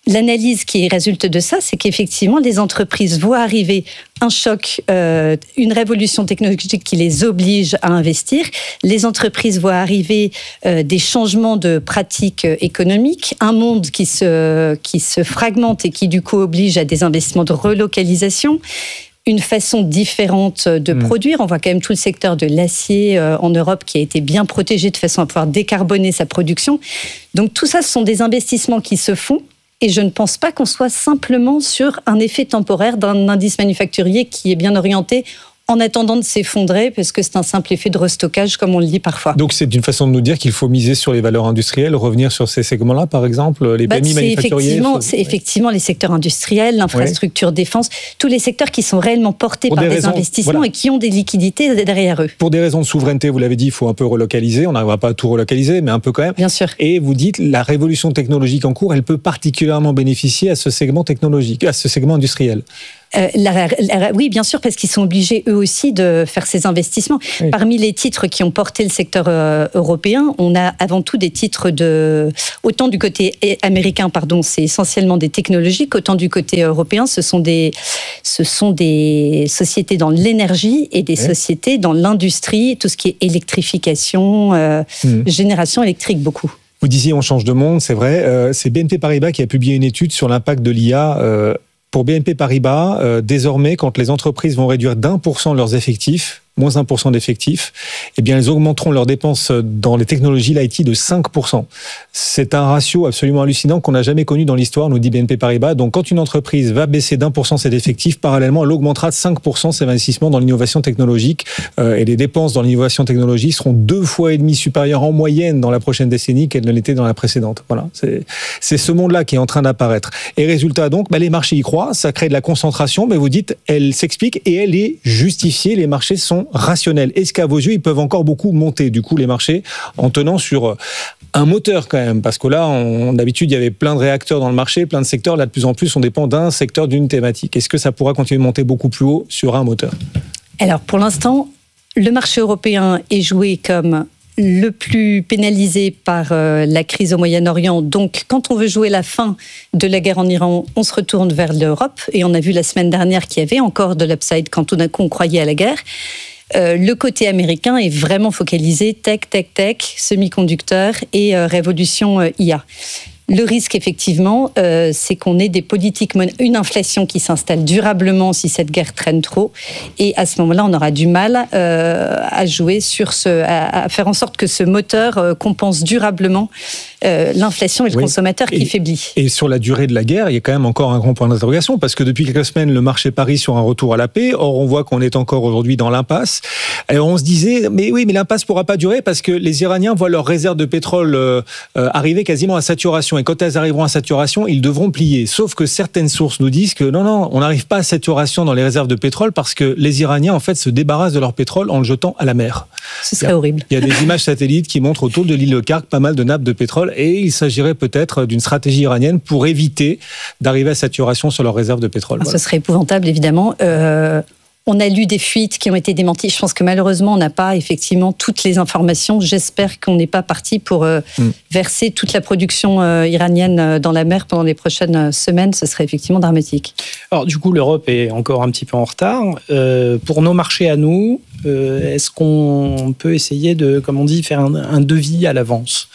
L'analyse qui résulte de ça, c'est qu'effectivement, les entreprises voient arriver un choc, euh, une révolution technologique qui les oblige à investir. Les entreprises voient arriver euh, des changements de pratiques économiques, un monde qui se, qui se fragmente et qui du coup oblige à des investissements de relocalisation, une façon différente de mmh. produire. On voit quand même tout le secteur de l'acier euh, en Europe qui a été bien protégé de façon à pouvoir décarboner sa production. Donc tout ça, ce sont des investissements qui se font. Et je ne pense pas qu'on soit simplement sur un effet temporaire d'un indice manufacturier qui est bien orienté en attendant de s'effondrer, parce que c'est un simple effet de restockage, comme on le dit parfois. Donc c'est une façon de nous dire qu'il faut miser sur les valeurs industrielles, revenir sur ces segments-là, par exemple, les bah, P M I manufacturiers. Effectivement, c'est effectivement les secteurs industriels, l'infrastructure ouais. défense, tous les secteurs qui sont réellement portés Pour par des, des raisons, investissements voilà. et qui ont des liquidités derrière eux. Pour des raisons de souveraineté, vous l'avez dit, il faut un peu relocaliser. On n'arrivera pas à tout relocaliser, mais un peu quand même. Bien sûr. Et vous dites, la révolution technologique en cours, elle peut particulièrement bénéficier à ce segment technologique, à ce segment industriel. Euh, la, la, oui, bien sûr, parce qu'ils sont obligés eux aussi de faire ces investissements. Oui. Parmi les titres qui ont porté le secteur euh, européen, on a avant tout des titres de... Autant du côté américain, pardon, c'est essentiellement des technologies, autant du côté européen, ce sont des, ce sont des sociétés dans l'énergie et des oui. sociétés dans l'industrie, tout ce qui est électrification, euh, mmh. génération électrique, beaucoup. Vous disiez on change de monde, c'est vrai. Euh, c'est B N P Paribas qui a publié une étude sur l'impact de l'I A. Euh, Pour B N P Paribas, euh, désormais, quand les entreprises vont réduire d'un pour cent leurs effectifs, moins un pour cent d'effectifs, eh bien, elles augmenteront leurs dépenses dans les technologies, l'I T, de cinq pour cent. C'est un ratio absolument hallucinant qu'on n'a jamais connu dans l'histoire, nous dit B N P Paribas. Donc, quand une entreprise va baisser d'un pour cent ses effectifs, parallèlement, elle augmentera de cinq pour cent ses investissements dans l'innovation technologique. Euh, et les dépenses dans l'innovation technologique seront deux fois et demi supérieures en moyenne dans la prochaine décennie qu'elles ne l'étaient dans la précédente. Voilà. C'est, c'est ce monde-là qui est en train d'apparaître. Et résultat, donc, bah, les marchés y croient, ça crée de la concentration, mais vous dites, elle s'explique et elle est justifiée. Les marchés sont rationnels. Est-ce qu'à vos yeux, ils peuvent encore beaucoup monter, du coup, les marchés, en tenant sur un moteur quand même? Parce que là, on, d'habitude, il y avait plein de réacteurs dans le marché, plein de secteurs. Là, de plus en plus, on dépend d'un secteur, d'une thématique. Est-ce que ça pourra continuer de monter beaucoup plus haut sur un moteur? Alors, pour l'instant, le marché européen est joué comme le plus pénalisé par euh, la crise au Moyen-Orient. Donc, quand on veut jouer la fin de la guerre en Iran, on se retourne vers l'Europe. Et on a vu la semaine dernière qu'il y avait encore de l'upside quand tout d'un coup on croyait à la guerre. Euh, le côté américain est vraiment focalisé tech, tech, tech, semi-conducteurs et euh, révolution euh, I A. Le risque, effectivement, euh, c'est qu'on ait des politiques, une inflation qui s'installe durablement si cette guerre traîne trop. Et à ce moment-là, on aura du mal euh, à jouer sur ce, à, à faire en sorte que ce moteur euh, compense durablement euh, l'inflation et le oui. consommateur qui et, faiblit. Et sur la durée de la guerre, il y a quand même encore un grand point d'interrogation parce que depuis quelques semaines, le marché parie sur un retour à la paix. Or, on voit qu'on est encore aujourd'hui dans l'impasse. Alors, on se disait, mais oui, mais l'impasse ne pourra pas durer parce que les Iraniens voient leurs réserves de pétrole euh, euh, arriver quasiment à saturation. Et quand elles arriveront à saturation, ils devront plier. Sauf que certaines sources nous disent que non, non, on n'arrive pas à saturation dans les réserves de pétrole parce que les Iraniens, en fait, se débarrassent de leur pétrole en le jetant à la mer. Ce serait horrible. Il y a des images satellites qui montrent autour de l'île de Kark pas mal de nappes de pétrole et il s'agirait peut-être d'une stratégie iranienne pour éviter d'arriver à saturation sur leurs réserves de pétrole. Ah, voilà. Ce serait épouvantable, évidemment. Euh... On a lu des fuites qui ont été démenties. Je pense que malheureusement, on n'a pas effectivement toutes les informations. J'espère qu'on n'est pas parti pour euh, mm. verser toute la production euh, iranienne dans la mer pendant les prochaines semaines. Ce serait effectivement dramatique. Alors du coup, l'Europe est encore un petit peu en retard. Euh, pour nos marchés à nous, euh, est-ce qu'on peut essayer de, comme on dit, faire un, un devis à l'avance?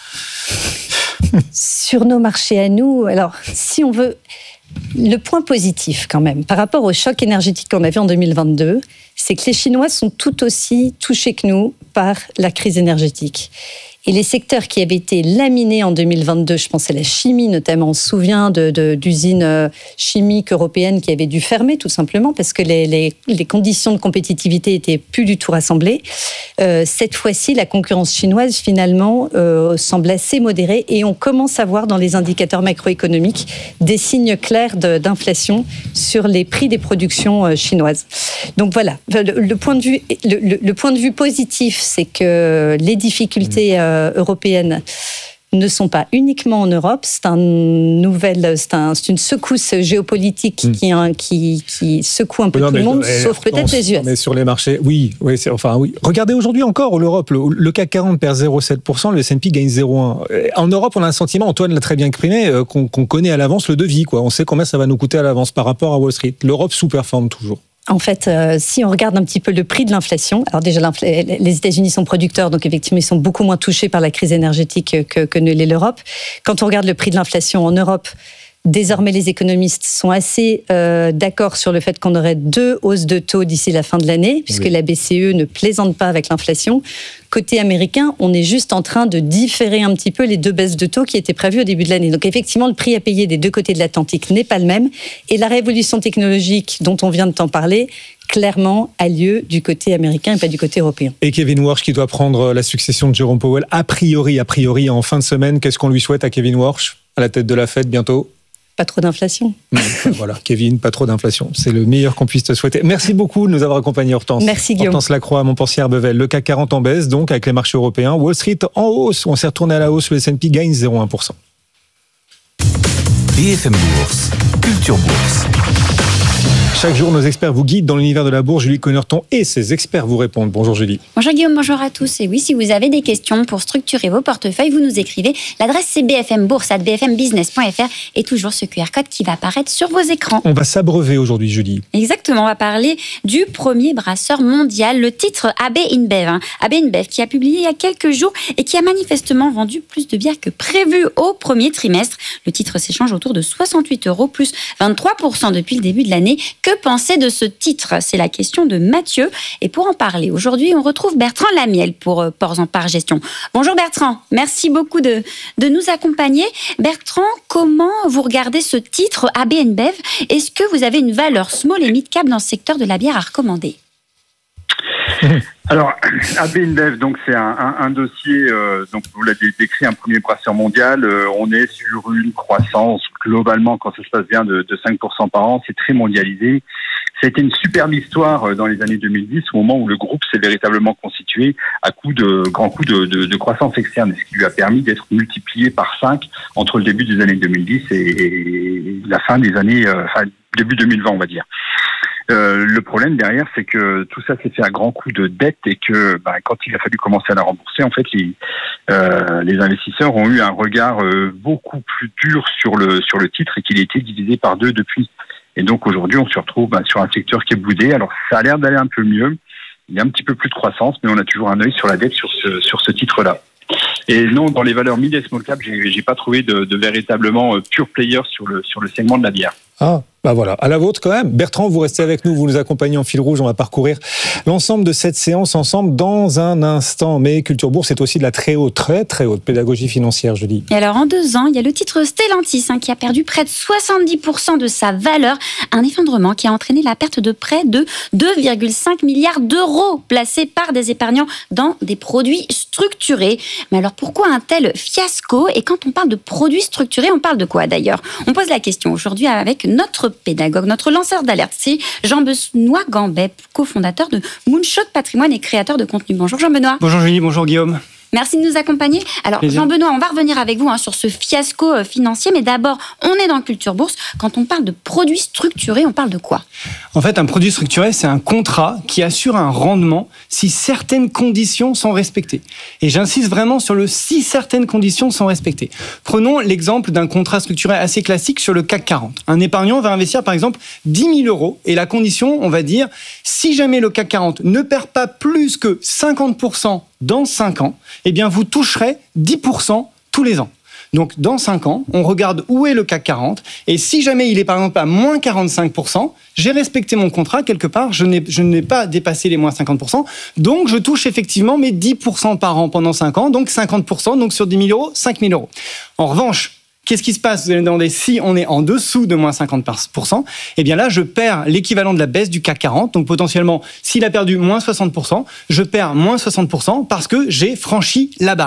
Sur nos marchés à nous, alors si on veut... Le point positif quand même, par rapport au choc énergétique qu'on a vu en deux mille vingt-deux, c'est que les Chinois sont tout aussi touchés que nous par la crise énergétique. Et les secteurs qui avaient été laminés en deux mille vingt-deux, je pense à la chimie notamment, on se souvient de, de, d'usines chimiques européennes qui avaient dû fermer tout simplement parce que les, les, les conditions de compétitivité étaient plus du tout rassemblées. Euh, cette fois-ci, la concurrence chinoise finalement euh, semble assez modérée et on commence à voir dans les indicateurs macroéconomiques des signes clairs de, d'inflation sur les prix des productions euh, chinoises. Donc voilà, le, le, point de vue, le, le, le point de vue positif, c'est que les difficultés euh, européennes ne sont pas uniquement en Europe. C'est, un nouvel, c'est, un, c'est une secousse géopolitique mmh. qui, un, qui, qui secoue un peu non, tout le monde, mais, sauf peut-être on, les U S. Mais sur les marchés, oui, oui, c'est, enfin oui. Regardez aujourd'hui encore l'Europe. Le, le C A C quarante perd zéro virgule sept pour cent, le S and P gagne zéro virgule un pour cent. En Europe, on a un sentiment, Antoine l'a très bien exprimé, qu'on, qu'on connaît à l'avance le devis. Quoi. On sait combien ça va nous coûter à l'avance par rapport à Wall Street. L'Europe sous-performe toujours. En fait, euh, si on regarde un petit peu le prix de l'inflation, alors déjà les États-Unis sont producteurs, donc effectivement ils sont beaucoup moins touchés par la crise énergétique que, que ne l'est l'Europe. Quand on regarde le prix de l'inflation en Europe, désormais les économistes sont assez euh, d'accord sur le fait qu'on aurait deux hausses de taux d'ici la fin de l'année, puisque oui. la B C E ne plaisante pas avec l'inflation. Côté américain, on est juste en train de différer un petit peu les deux baisses de taux qui étaient prévues au début de l'année. Donc effectivement, le prix à payer des deux côtés de l'Atlantique n'est pas le même. Et la révolution technologique dont on vient de t'en parler, clairement, a lieu du côté américain et pas du côté européen. Et Kevin Warsh qui doit prendre la succession de Jérôme Powell, a priori, a priori, en fin de semaine. Qu'est-ce qu'on lui souhaite à Kevin Warsh, à la tête de la Fed bientôt ? Pas trop d'inflation. Voilà, Kevin, pas trop d'inflation. C'est le meilleur qu'on puisse te souhaiter. Merci beaucoup de nous avoir accompagnés, Hortense. Merci, Guillaume. Hortense Lacroix, Montpensier-Arbevel. Le C A C quarante en baisse, donc, avec les marchés européens. Wall Street en hausse. On s'est retourné à la hausse. Le S and P gagne zéro virgule un pour cent. B F M Bourse, Culture Bourse. Chaque jour, nos experts vous guident dans l'univers de la bourse. Julie Connerton et ses experts vous répondent. Bonjour Julie. Bonjour Guillaume, bonjour à tous. Et oui, si vous avez des questions pour structurer vos portefeuilles, vous nous écrivez. L'adresse c'est b f m bourse arobase b f m business point f r et toujours ce Q R code qui va apparaître sur vos écrans. On va s'abreuver aujourd'hui, Julie. Exactement, on va parler du premier brasseur mondial, le titre A B InBev. A B InBev qui a publié il y a quelques jours et qui a manifestement vendu plus de bières que prévu au premier trimestre. Le titre s'échange autour de soixante-huit euros, plus vingt-trois pour cent depuis le début de l'année. Que penser de ce titre ? C'est la question de Mathieu. Et pour en parler, aujourd'hui, on retrouve Bertrand Lamiel pour euh, Ports en Part Gestion. Bonjour Bertrand, merci beaucoup de, de nous accompagner. Bertrand, comment vous regardez ce titre A B InBev ? Est-ce que vous avez une valeur small et mid cap dans ce secteur de la bière à recommander ? Alors, A B InBev, donc c'est un, un, un dossier, euh, donc vous l'avez décrit, un premier brasseur mondial. Euh, on est sur une croissance globalement, quand ça se passe bien, de, de cinq pour cent par an. C'est très mondialisé. C'était une superbe histoire dans les années deux mille dix, au moment où le groupe s'est véritablement constitué à coup de grands coups de, de, de croissance externe, ce qui lui a permis d'être multiplié par cinq entre le début des années deux mille dix et, et la fin des années, euh, enfin début deux mille vingt, on va dire. Euh, le problème derrière, c'est que tout ça s'est fait à grands coups de dette et que bah, quand il a fallu commencer à la rembourser, en fait, les, euh, les investisseurs ont eu un regard euh, beaucoup plus dur sur le sur le titre et qu'il a été divisé par deux depuis. Et donc aujourd'hui, on se retrouve bah, sur un secteur qui est boudé. Alors ça a l'air d'aller un peu mieux. Il y a un petit peu plus de croissance, mais on a toujours un œil sur la dette sur ce sur ce titre-là. Et non, dans les valeurs mid et small cap, j'ai, j'ai pas trouvé de, de véritablement euh, pure player sur le sur le segment de la bière. Ah, bah voilà, à la vôtre quand même. Bertrand, vous restez avec nous, vous nous accompagnez en fil rouge, on va parcourir l'ensemble de cette séance ensemble dans un instant. Mais Culture Bourse, c'est aussi de la très haute, très très haute pédagogie financière, je dis. Et alors en deux ans, il y a le titre Stellantis hein, qui a perdu près de soixante-dix pour cent de sa valeur, un effondrement qui a entraîné la perte de près de deux virgule cinq milliards d'euros placés par des épargnants dans des produits structurés. Mais alors pourquoi un tel fiasco ? Et quand on parle de produits structurés, on parle de quoi d'ailleurs ? On pose la question aujourd'hui avec notre pédagogue, notre lanceur d'alerte, c'est Jean-Benoît Gambet, cofondateur de Moonshot Patrimoine et créateur de contenu. Bonjour Jean-Benoît. Bonjour Julie, bonjour Guillaume. Merci de nous accompagner. Alors Plaisir. Jean-Benoît, on va revenir avec vous hein, sur ce fiasco financier, mais d'abord, on est dans Culture Bourse. Quand on parle de produits structurés, on parle de quoi ? En fait, un produit structuré, c'est un contrat qui assure un rendement si certaines conditions sont respectées. Et j'insiste vraiment sur le si certaines conditions sont respectées. Prenons l'exemple d'un contrat structuré assez classique sur le C A C quarante. Un épargnant va investir par exemple dix mille euros et la condition, on va dire, si jamais le C A C quarante ne perd pas plus que cinquante pour cent dans cinq ans, eh bien vous toucherez dix pour cent tous les ans. Donc dans cinq ans, on regarde où est le C A C quarante et si jamais il est par exemple à moins quarante-cinq pour cent, j'ai respecté mon contrat quelque part, je n'ai, je n'ai pas dépassé les moins cinquante pour cent, donc je touche effectivement mes dix pour cent par an pendant cinq ans, donc cinquante pour cent, donc sur dix mille euros, cinq mille euros. En revanche, qu'est-ce qui se passe ? Vous allez me demander si on est en dessous de moins cinquante pour cent. Eh bien là, je perds l'équivalent de la baisse du C A C quarante. Donc potentiellement, s'il a perdu moins soixante pour cent, je perds moins soixante pour cent parce que j'ai franchi la barrière.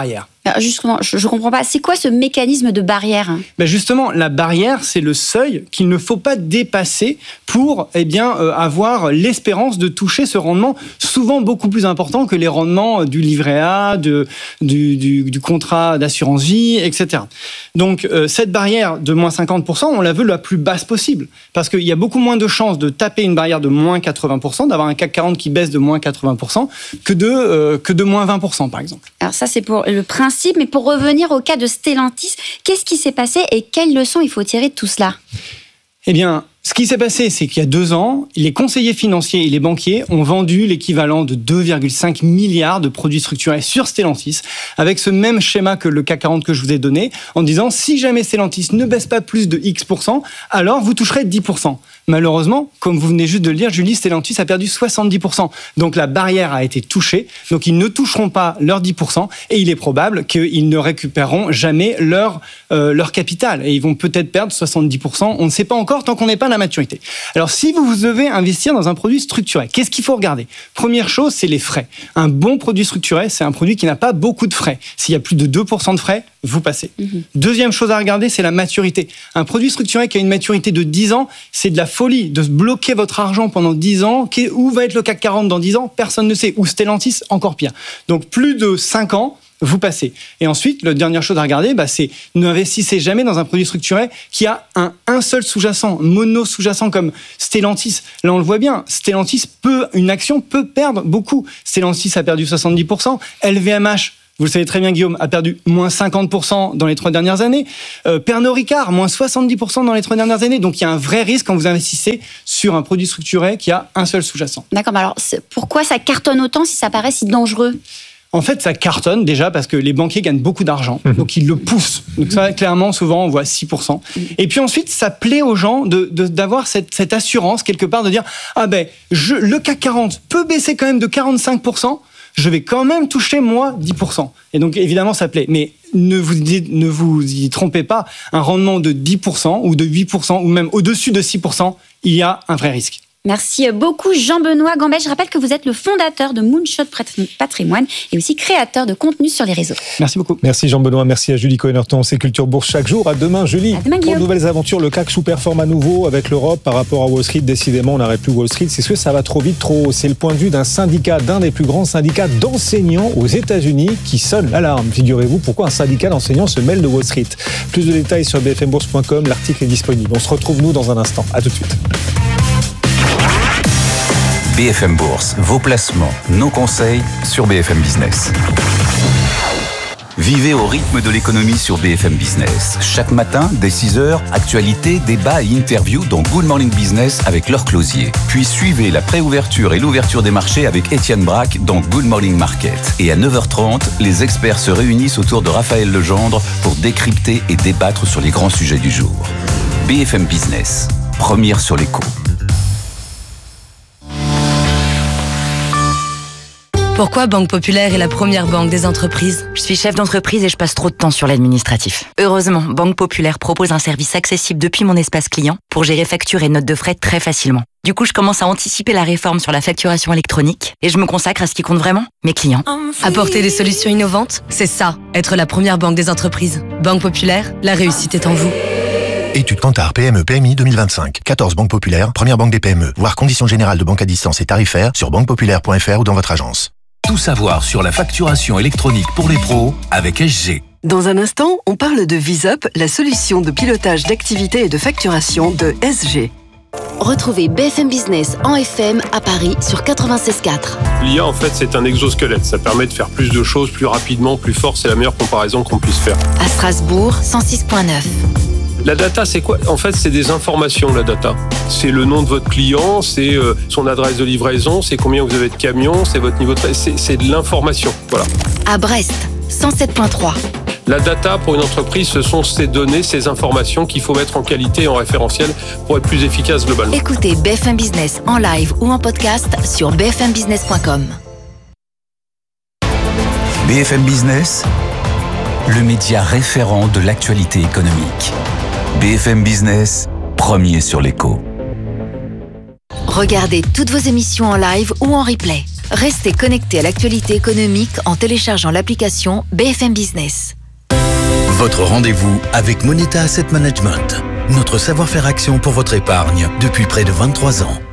Alors justement, je ne comprends pas. C'est quoi ce mécanisme de barrière ? Ben justement, la barrière, c'est le seuil qu'il ne faut pas dépasser pour eh bien, euh, avoir l'espérance de toucher ce rendement, souvent beaucoup plus important que les rendements du livret A, de, du, du, du contrat d'assurance vie, et cetera. Donc, euh, cette barrière de moins cinquante pour cent, on la veut la plus basse possible. Parce qu'il y a beaucoup moins de chances de taper une barrière de moins quatre-vingts pour cent, d'avoir un C A C quarante qui baisse de moins quatre-vingts pour cent, que de, euh, que de moins vingt pour cent, par exemple. Alors ça, c'est pour le principe. Mais pour revenir au cas de Stellantis, qu'est-ce qui s'est passé et quelles leçons il faut tirer de tout cela ? Eh bien, ce qui s'est passé, c'est qu'il y a deux ans, les conseillers financiers et les banquiers ont vendu l'équivalent de deux virgule cinq milliards de produits structurés sur Stellantis, avec ce même schéma que le C A C quarante que je vous ai donné, en disant si jamais Stellantis ne baisse pas plus de X pour cent, alors vous toucherez dix pour cent. Malheureusement, comme vous venez juste de le dire, Julie, Stellantis a perdu soixante-dix pour cent. Donc la barrière a été touchée, donc ils ne toucheront pas leurs dix pour cent et il est probable qu'ils ne récupéreront jamais leur, euh, leur capital. Et ils vont peut-être perdre soixante-dix pour cent, on ne sait pas encore tant qu'on n'est pas à la maturité. Alors si vous devez investir dans un produit structuré, qu'est-ce qu'il faut regarder ? Première chose, c'est les frais. Un bon produit structuré, c'est un produit qui n'a pas beaucoup de frais. S'il y a plus de deux pour cent de frais, vous passez. Mmh. Deuxième chose à regarder, c'est la maturité. Un produit structuré qui a une maturité de dix ans, c'est de la folie de se bloquer votre argent pendant dix ans. Où va être le C A C quarante dans dix ans ? Personne ne sait. Ou Stellantis, encore pire. Donc plus de cinq ans, vous passez. Et ensuite, la dernière chose à regarder, bah, c'est n'investissez jamais dans un produit structuré qui a un, un seul sous-jacent, mono sous-jacent comme Stellantis. Là, on le voit bien. Stellantis peut, une action peut perdre beaucoup. Stellantis a perdu soixante-dix pour cent. L V M H, vous le savez très bien, Guillaume, a perdu moins cinquante pour cent dans les trois dernières années. Euh, Pernod Ricard, moins soixante-dix pour cent dans les trois dernières années. Donc, il y a un vrai risque quand vous investissez sur un produit structuré qui a un seul sous-jacent. D'accord, mais alors pourquoi ça cartonne autant si ça paraît si dangereux ? En fait, ça cartonne déjà parce que les banquiers gagnent beaucoup d'argent, mmh. donc ils le poussent. Donc ça, clairement, souvent, on voit six pour cent. Mmh. Et puis ensuite, ça plaît aux gens de, de, d'avoir cette, cette assurance, quelque part, de dire « Ah ben, je, le C A C quarante peut baisser quand même de quarante-cinq pour cent, je vais quand même toucher, moi, dix pour cent. » Et donc, évidemment, ça plaît. Mais ne vous, ne vous y trompez pas, un rendement de dix pour cent ou de huit pour cent ou même au-dessus de six pour cent, il y a un vrai risque. Merci beaucoup Jean-Benoît Gambet. Je rappelle que vous êtes le fondateur de Moonshot Patrimoine et aussi créateur de contenu sur les réseaux. Merci beaucoup. Merci Jean-Benoît, merci à Julie Cohen-Horton, c'est Culture Bourse chaque jour. À demain Julie. À demain, pour de nouvelles aventures, le C A C sous-performe à nouveau avec l'Europe par rapport à Wall Street. Décidément, on n'arrête plus Wall Street. C'est ce que ça va trop vite, trop haut. C'est le point de vue d'un syndicat, d'un des plus grands syndicats d'enseignants aux États-Unis qui sonne l'alarme. Figurez-vous pourquoi un syndicat d'enseignants se mêle de Wall Street. Plus de détails sur b f m bourse point com, l'article est disponible. On se retrouve nous dans un instant. À tout de suite. B F M Bourse, vos placements, nos conseils sur B F M Business. Vivez au rythme de l'économie sur B F M Business. Chaque matin, dès six heures, actualités, débats et interviews dans Good Morning Business avec Laure Closier. Puis suivez la préouverture et l'ouverture des marchés avec Étienne Braque dans Good Morning Market. Et à neuf heures trente, les experts se réunissent autour de Raphaël Legendre pour décrypter et débattre sur les grands sujets du jour. B F M Business, première sur l'écho. Pourquoi Banque Populaire est la première banque des entreprises ? Je suis chef d'entreprise et je passe trop de temps sur l'administratif. Heureusement, Banque Populaire propose un service accessible depuis mon espace client pour gérer factures et notes de frais très facilement. Du coup, je commence à anticiper la réforme sur la facturation électronique et je me consacre à ce qui compte vraiment, mes clients. Apporter des solutions innovantes, c'est ça, être la première banque des entreprises. Banque Populaire, la réussite est en vous. Étude Kantar P M E P M I deux mille vingt-cinq. quatorze banques populaires, première banque des P M E. Voir conditions générales de banque à distance et tarifaires sur banque populaire point f r ou dans votre agence. Tout savoir sur la facturation électronique pour les pros avec S G. Dans un instant, on parle de VisUp, la solution de pilotage d'activité et de facturation de S G. Retrouvez B F M Business en F M à Paris sur quatre-vingt-seize virgule quatre. L'I A, en fait, c'est un exosquelette. Ça permet de faire plus de choses plus rapidement, plus fort. C'est la meilleure comparaison qu'on puisse faire. À Strasbourg, cent six virgule neuf. La data, c'est quoi ? En fait, c'est des informations, la data. C'est le nom de votre client, c'est euh, son adresse de livraison, c'est combien vous avez de camions, c'est votre niveau de... C'est, c'est de l'information, voilà. À Brest, cent sept virgule trois. La data, pour une entreprise, ce sont ces données, ces informations qu'il faut mettre en qualité et en référentiel pour être plus efficace globalement. Écoutez B F M Business en live ou en podcast sur b f m business point com. B F M Business, le média référent de l'actualité économique. B F M Business, premier sur l'écho. Regardez toutes vos émissions en live ou en replay. Restez connectés à l'actualité économique en téléchargeant l'application B F M Business. Votre rendez-vous avec Moneta Asset Management. Notre savoir-faire action pour votre épargne depuis près de vingt-trois ans.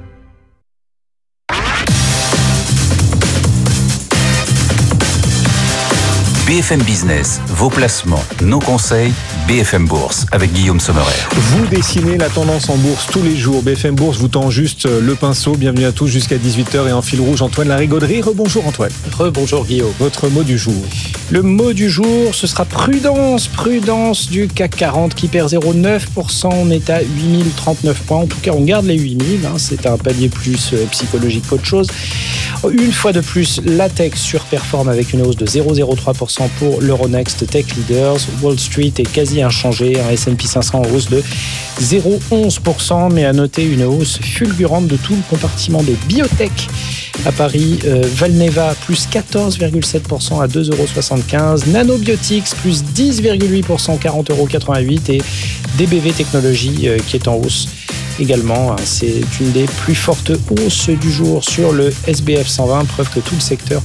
B F M Business, vos placements, nos conseils, B F M Bourse avec Guillaume Sommerer. Vous dessinez la tendance en bourse tous les jours. B F M Bourse vous tend juste le pinceau. Bienvenue à tous jusqu'à dix-huit heures et en fil rouge, Antoine Larigauderie. Rebonjour Antoine. Rebonjour Guillaume. Votre mot du jour. Le mot du jour, ce sera prudence. Prudence du C A C quarante qui perd zéro virgule neuf pour cent. On est à huit mille trente-neuf points. En tout cas, on garde les huit mille. Hein. C'est un palier plus psychologique qu'autre chose. Une fois de plus, la tech surperforme avec une hausse de zéro virgule zéro trois pour cent pour l'Euronext Tech Leaders. Wall Street est quasi inchangé, un S and P cinq cents en hausse de zéro virgule onze pour cent, mais à noter une hausse fulgurante de tout le compartiment des biotech. À Paris, euh, Valneva plus quatorze virgule sept pour cent à deux euros soixante-quinze, Nanobiotics plus dix virgule huit pour cent, quarante euros quatre-vingt-huit et D B V Technologies euh, qui est en hausse également. C'est une des plus fortes hausses du jour sur le S B F cent vingt, preuve que tout le secteur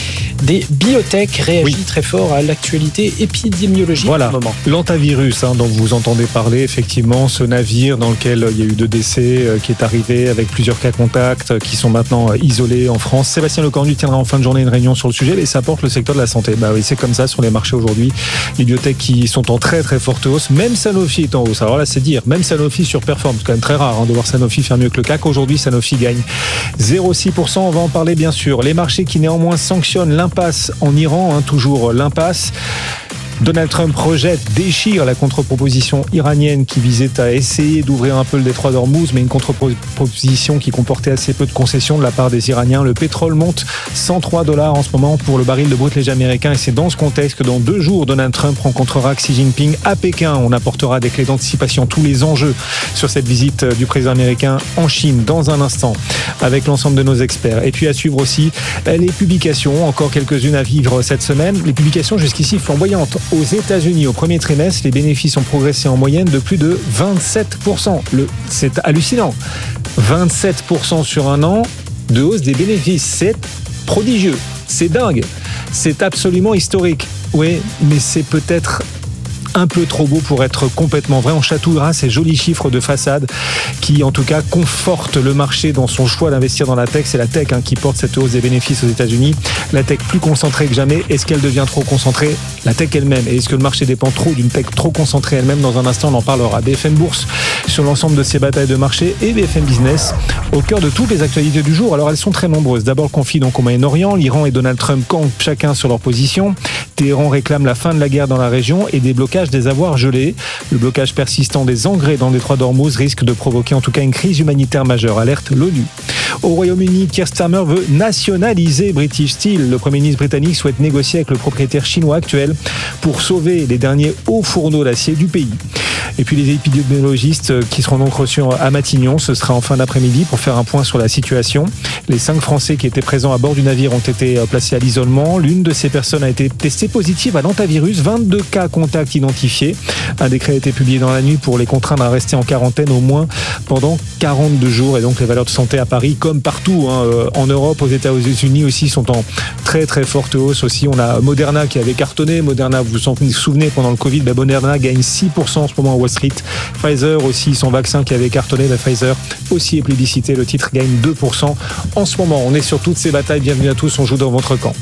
des biotech réagit oui. très fort à l'actualité épidémiologique voilà. en ce moment. L'antavirus hein, dont vous entendez parler, effectivement, ce navire dans lequel il y a eu deux décès euh, qui est arrivé avec plusieurs cas contacts euh, qui sont maintenant euh, isolés en France. Sébastien Lecornu tiendra en fin de journée une réunion sur le sujet et ça porte le secteur de la santé. Bah oui, c'est comme ça sur les marchés aujourd'hui. Les biotech qui sont en très très forte hausse. Même Sanofi est en hausse. Alors là, c'est dire. Même Sanofi surperforme. C'est quand même très rare hein, de voir Sanofi faire mieux que le C A C. Aujourd'hui, Sanofi gagne zéro virgule six pour cent. On va en parler bien sûr. Les marchés qui néanmoins sanctionnent l'impasse en Iran, hein, toujours l'impasse. Donald Trump rejette, déchire la contre-proposition iranienne qui visait à essayer d'ouvrir un peu le détroit d'Ormuz, mais une contre-proposition qui comportait assez peu de concessions de la part des Iraniens. Le pétrole monte cent trois dollars en ce moment pour le baril de brut léger américain et c'est dans ce contexte que dans deux jours, Donald Trump rencontrera Xi Jinping à Pékin. On apportera des clés d'anticipation, tous les enjeux sur cette visite du président américain en Chine dans un instant avec l'ensemble de nos experts. Et puis à suivre aussi les publications, encore quelques-unes à vivre cette semaine. Les publications jusqu'ici flamboyantes. Aux États-Unis, au premier trimestre, les bénéfices ont progressé en moyenne de plus de vingt-sept pour cent. Le, c'est hallucinant. vingt-sept pour cent sur un an de hausse des bénéfices. C'est prodigieux. C'est dingue. C'est absolument historique. Oui, mais c'est peut-être un peu trop beau pour être complètement vrai. On chatouillera ces jolis chiffres de façade qui, en tout cas, confortent le marché dans son choix d'investir dans la tech. C'est la tech hein, qui porte cette hausse des bénéfices aux États-Unis. La tech plus concentrée que jamais. Est-ce qu'elle devient trop concentrée? La tech elle-même. Et est-ce que le marché dépend trop d'une tech trop concentrée elle-même? Dans un instant, on en parlera. B F M Bourse sur l'ensemble de ces batailles de marché et B F M Business au cœur de toutes les actualités du jour. Alors, elles sont très nombreuses. D'abord, le conflit donc au Moyen-Orient. L'Iran et Donald Trump campent chacun sur leur position. Téhéran réclame la fin de la guerre dans la région et des blocages des avoirs gelés. Le blocage persistant des engrais dans le détroit d'Ormuz risque de provoquer en tout cas une crise humanitaire majeure, alerte l'ONU. Au Royaume-Uni, Keir Starmer veut nationaliser British Steel. Le Premier ministre britannique souhaite négocier avec le propriétaire chinois actuel pour sauver les derniers hauts fourneaux d'acier du pays. Et puis les épidémiologistes qui seront donc reçus à Matignon, ce sera en fin d'après-midi pour faire un point sur la situation. Les cinq Français qui étaient présents à bord du navire ont été placés à l'isolement. L'une de ces personnes a été testée positive à l'antavirus, vingt-deux cas contacts identifiés. Un décret a été publié dans la nuit pour les contraindre à rester en quarantaine au moins pendant quarante-deux jours. Et donc les valeurs de santé à Paris, comme partout hein, en Europe, aux États-Unis aussi, sont en très très forte hausse aussi. On a Moderna qui avait cartonné. Moderna, vous vous souvenez, pendant le Covid, bah Moderna gagne six pour cent en ce moment à Wall Street. Pfizer aussi, son vaccin qui avait cartonné, bah Pfizer aussi est plébiscité. Le titre gagne deux pour cent en ce moment. On est sur toutes ces batailles. Bienvenue à tous, on joue dans votre camp.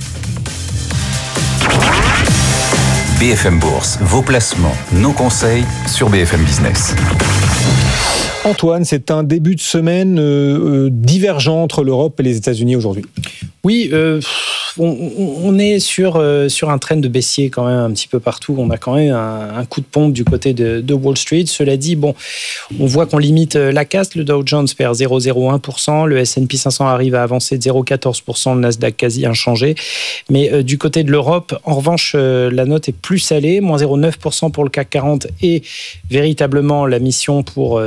B F M Bourse, vos placements, nos conseils sur B F M Business. Antoine, c'est un début de semaine euh, euh, divergent entre l'Europe et les États-Unis aujourd'hui. Oui, euh, on, on est sur, euh, sur un trend de baissier quand même un petit peu partout. On a quand même un, un coup de pompe du côté de, de Wall Street. Cela dit, bon, on voit qu'on limite la casse. Le Dow Jones perd zéro virgule zéro un pour cent. Le S and P cinq cents arrive à avancer de zéro virgule quatorze pour cent. Le Nasdaq quasi inchangé. Mais euh, du côté de l'Europe, en revanche, euh, la note est plus salée. moins zéro virgule neuf pour cent pour le C A C quarante et véritablement la mission pour euh, cette fin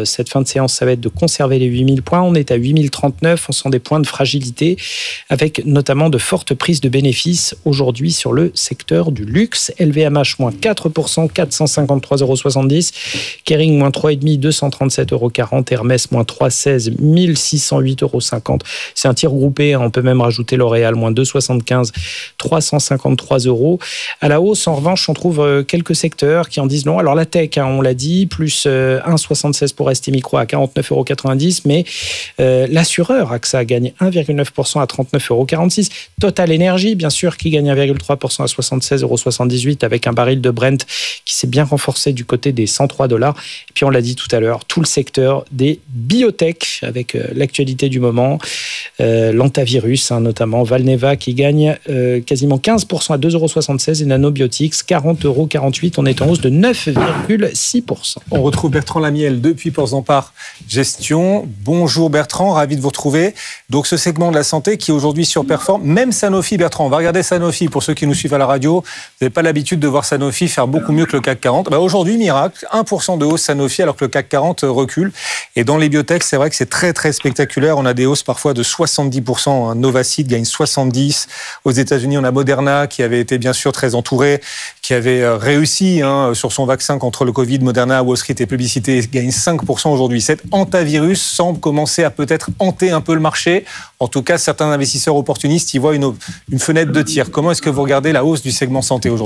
de séance, ça va être de conserver les huit mille points. On est à huit mille trente-neuf, on sent des points de fragilité, avec notamment de fortes prises de bénéfices aujourd'hui sur le secteur du luxe. L V M H, moins quatre pour cent, quatre cent cinquante-trois euros soixante-dix. Kering, moins trois virgule cinq, deux cent trente-sept euros quarante. Hermès, moins trois virgule seize, mille six cent huit euros cinquante. C'est un tir groupé, on peut même rajouter L'Oréal, moins deux virgule soixante-quinze, trois cent cinquante-trois euros. À la hausse, en revanche, on trouve quelques secteurs qui en disent non. Alors la tech, hein, on l'a dit, plus un virgule soixante-seize pour S T Micro à quarante-neuf euros quatre-vingt-dix, mais euh, l'assureur AXA gagne un virgule neuf pour cent à trente-neuf euros quarante-six. Total Energy, bien sûr, qui gagne un virgule trois pour cent à soixante-seize euros soixante-dix-huit, avec un baril de Brent qui s'est bien renforcé du côté des cent trois dollars. Et puis on l'a dit tout à l'heure, tout le secteur des biotech, avec euh, l'actualité du moment, euh, l'antavirus, hein, notamment Valneva qui gagne euh, quasiment quinze pour cent à deux euros soixante-seize et Nanobiotics quarante euros quarante-huit. On est en hausse de neuf virgule six pour cent. On retrouve Bertrand Lamiel depuis Ports-en-Par Gestion. Bonjour Bertrand, ravi de vous retrouver. Donc ce segment de la santé qui aujourd'hui surperforme, même Sanofi. Bertrand, on va regarder Sanofi pour ceux qui nous suivent à la radio. Vous n'avez pas l'habitude de voir Sanofi faire beaucoup mieux que le C A C quarante. Bah aujourd'hui, miracle, un pour cent de hausse Sanofi alors que le C A C quarante recule. Et dans les biotech, c'est vrai que c'est très très spectaculaire. On a des hausses parfois de soixante-dix pour cent. Novacid gagne soixante-dix. Aux États-Unis, on a Moderna qui avait été bien sûr très entouré, qui avait réussi hein, sur son vaccin contre le Covid. Moderna, Wall Street et publicité gagne cinq pour cent aujourd'hui. Cet antavirus semble commencer à peut-être hanter un peu le marché. En tout cas, certains investisseurs opportunistes y voient une, une fenêtre de tir. Comment est-ce que vous regardez la hausse du segment santé aujourd'hui ?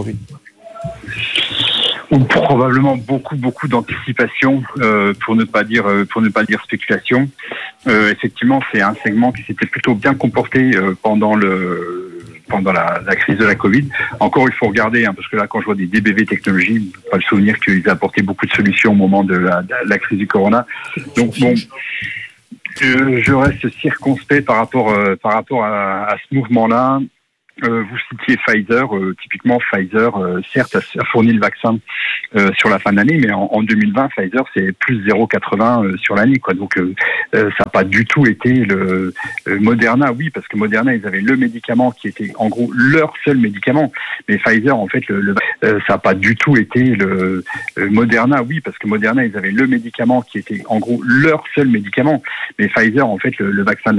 Probablement beaucoup beaucoup d'anticipation, euh, pour ne pas dire pour ne pas dire spéculation. Euh, effectivement, c'est un segment qui s'était plutôt bien comporté euh, pendant le pendant la, la crise de la Covid. Encore, il faut regarder, hein, parce que là, quand je vois des D B V Technologies, je ne peux pas le souvenir qu'ils apportaient beaucoup de solutions au moment de la, de la crise du corona. Donc bon, je, je reste circonspect par rapport euh, par rapport à, à ce mouvement-là. Euh, vous citiez Pfizer, euh, typiquement Pfizer, euh, certes, a, a fourni le vaccin euh, sur la fin de l'année, mais en, en deux mille vingt, Pfizer, c'est plus zéro virgule quatre-vingts euh, sur l'année, quoi. Donc, euh, euh, ça n'a pas du tout été le euh, Moderna, oui, parce que Moderna, ils avaient le médicament qui était en gros leur seul médicament, mais Pfizer, en fait, le, le, euh, ça n'a pas du tout été le euh, Moderna, oui, parce que Moderna, ils avaient le médicament qui était en gros leur seul médicament, mais Pfizer, en fait, le, le vaccin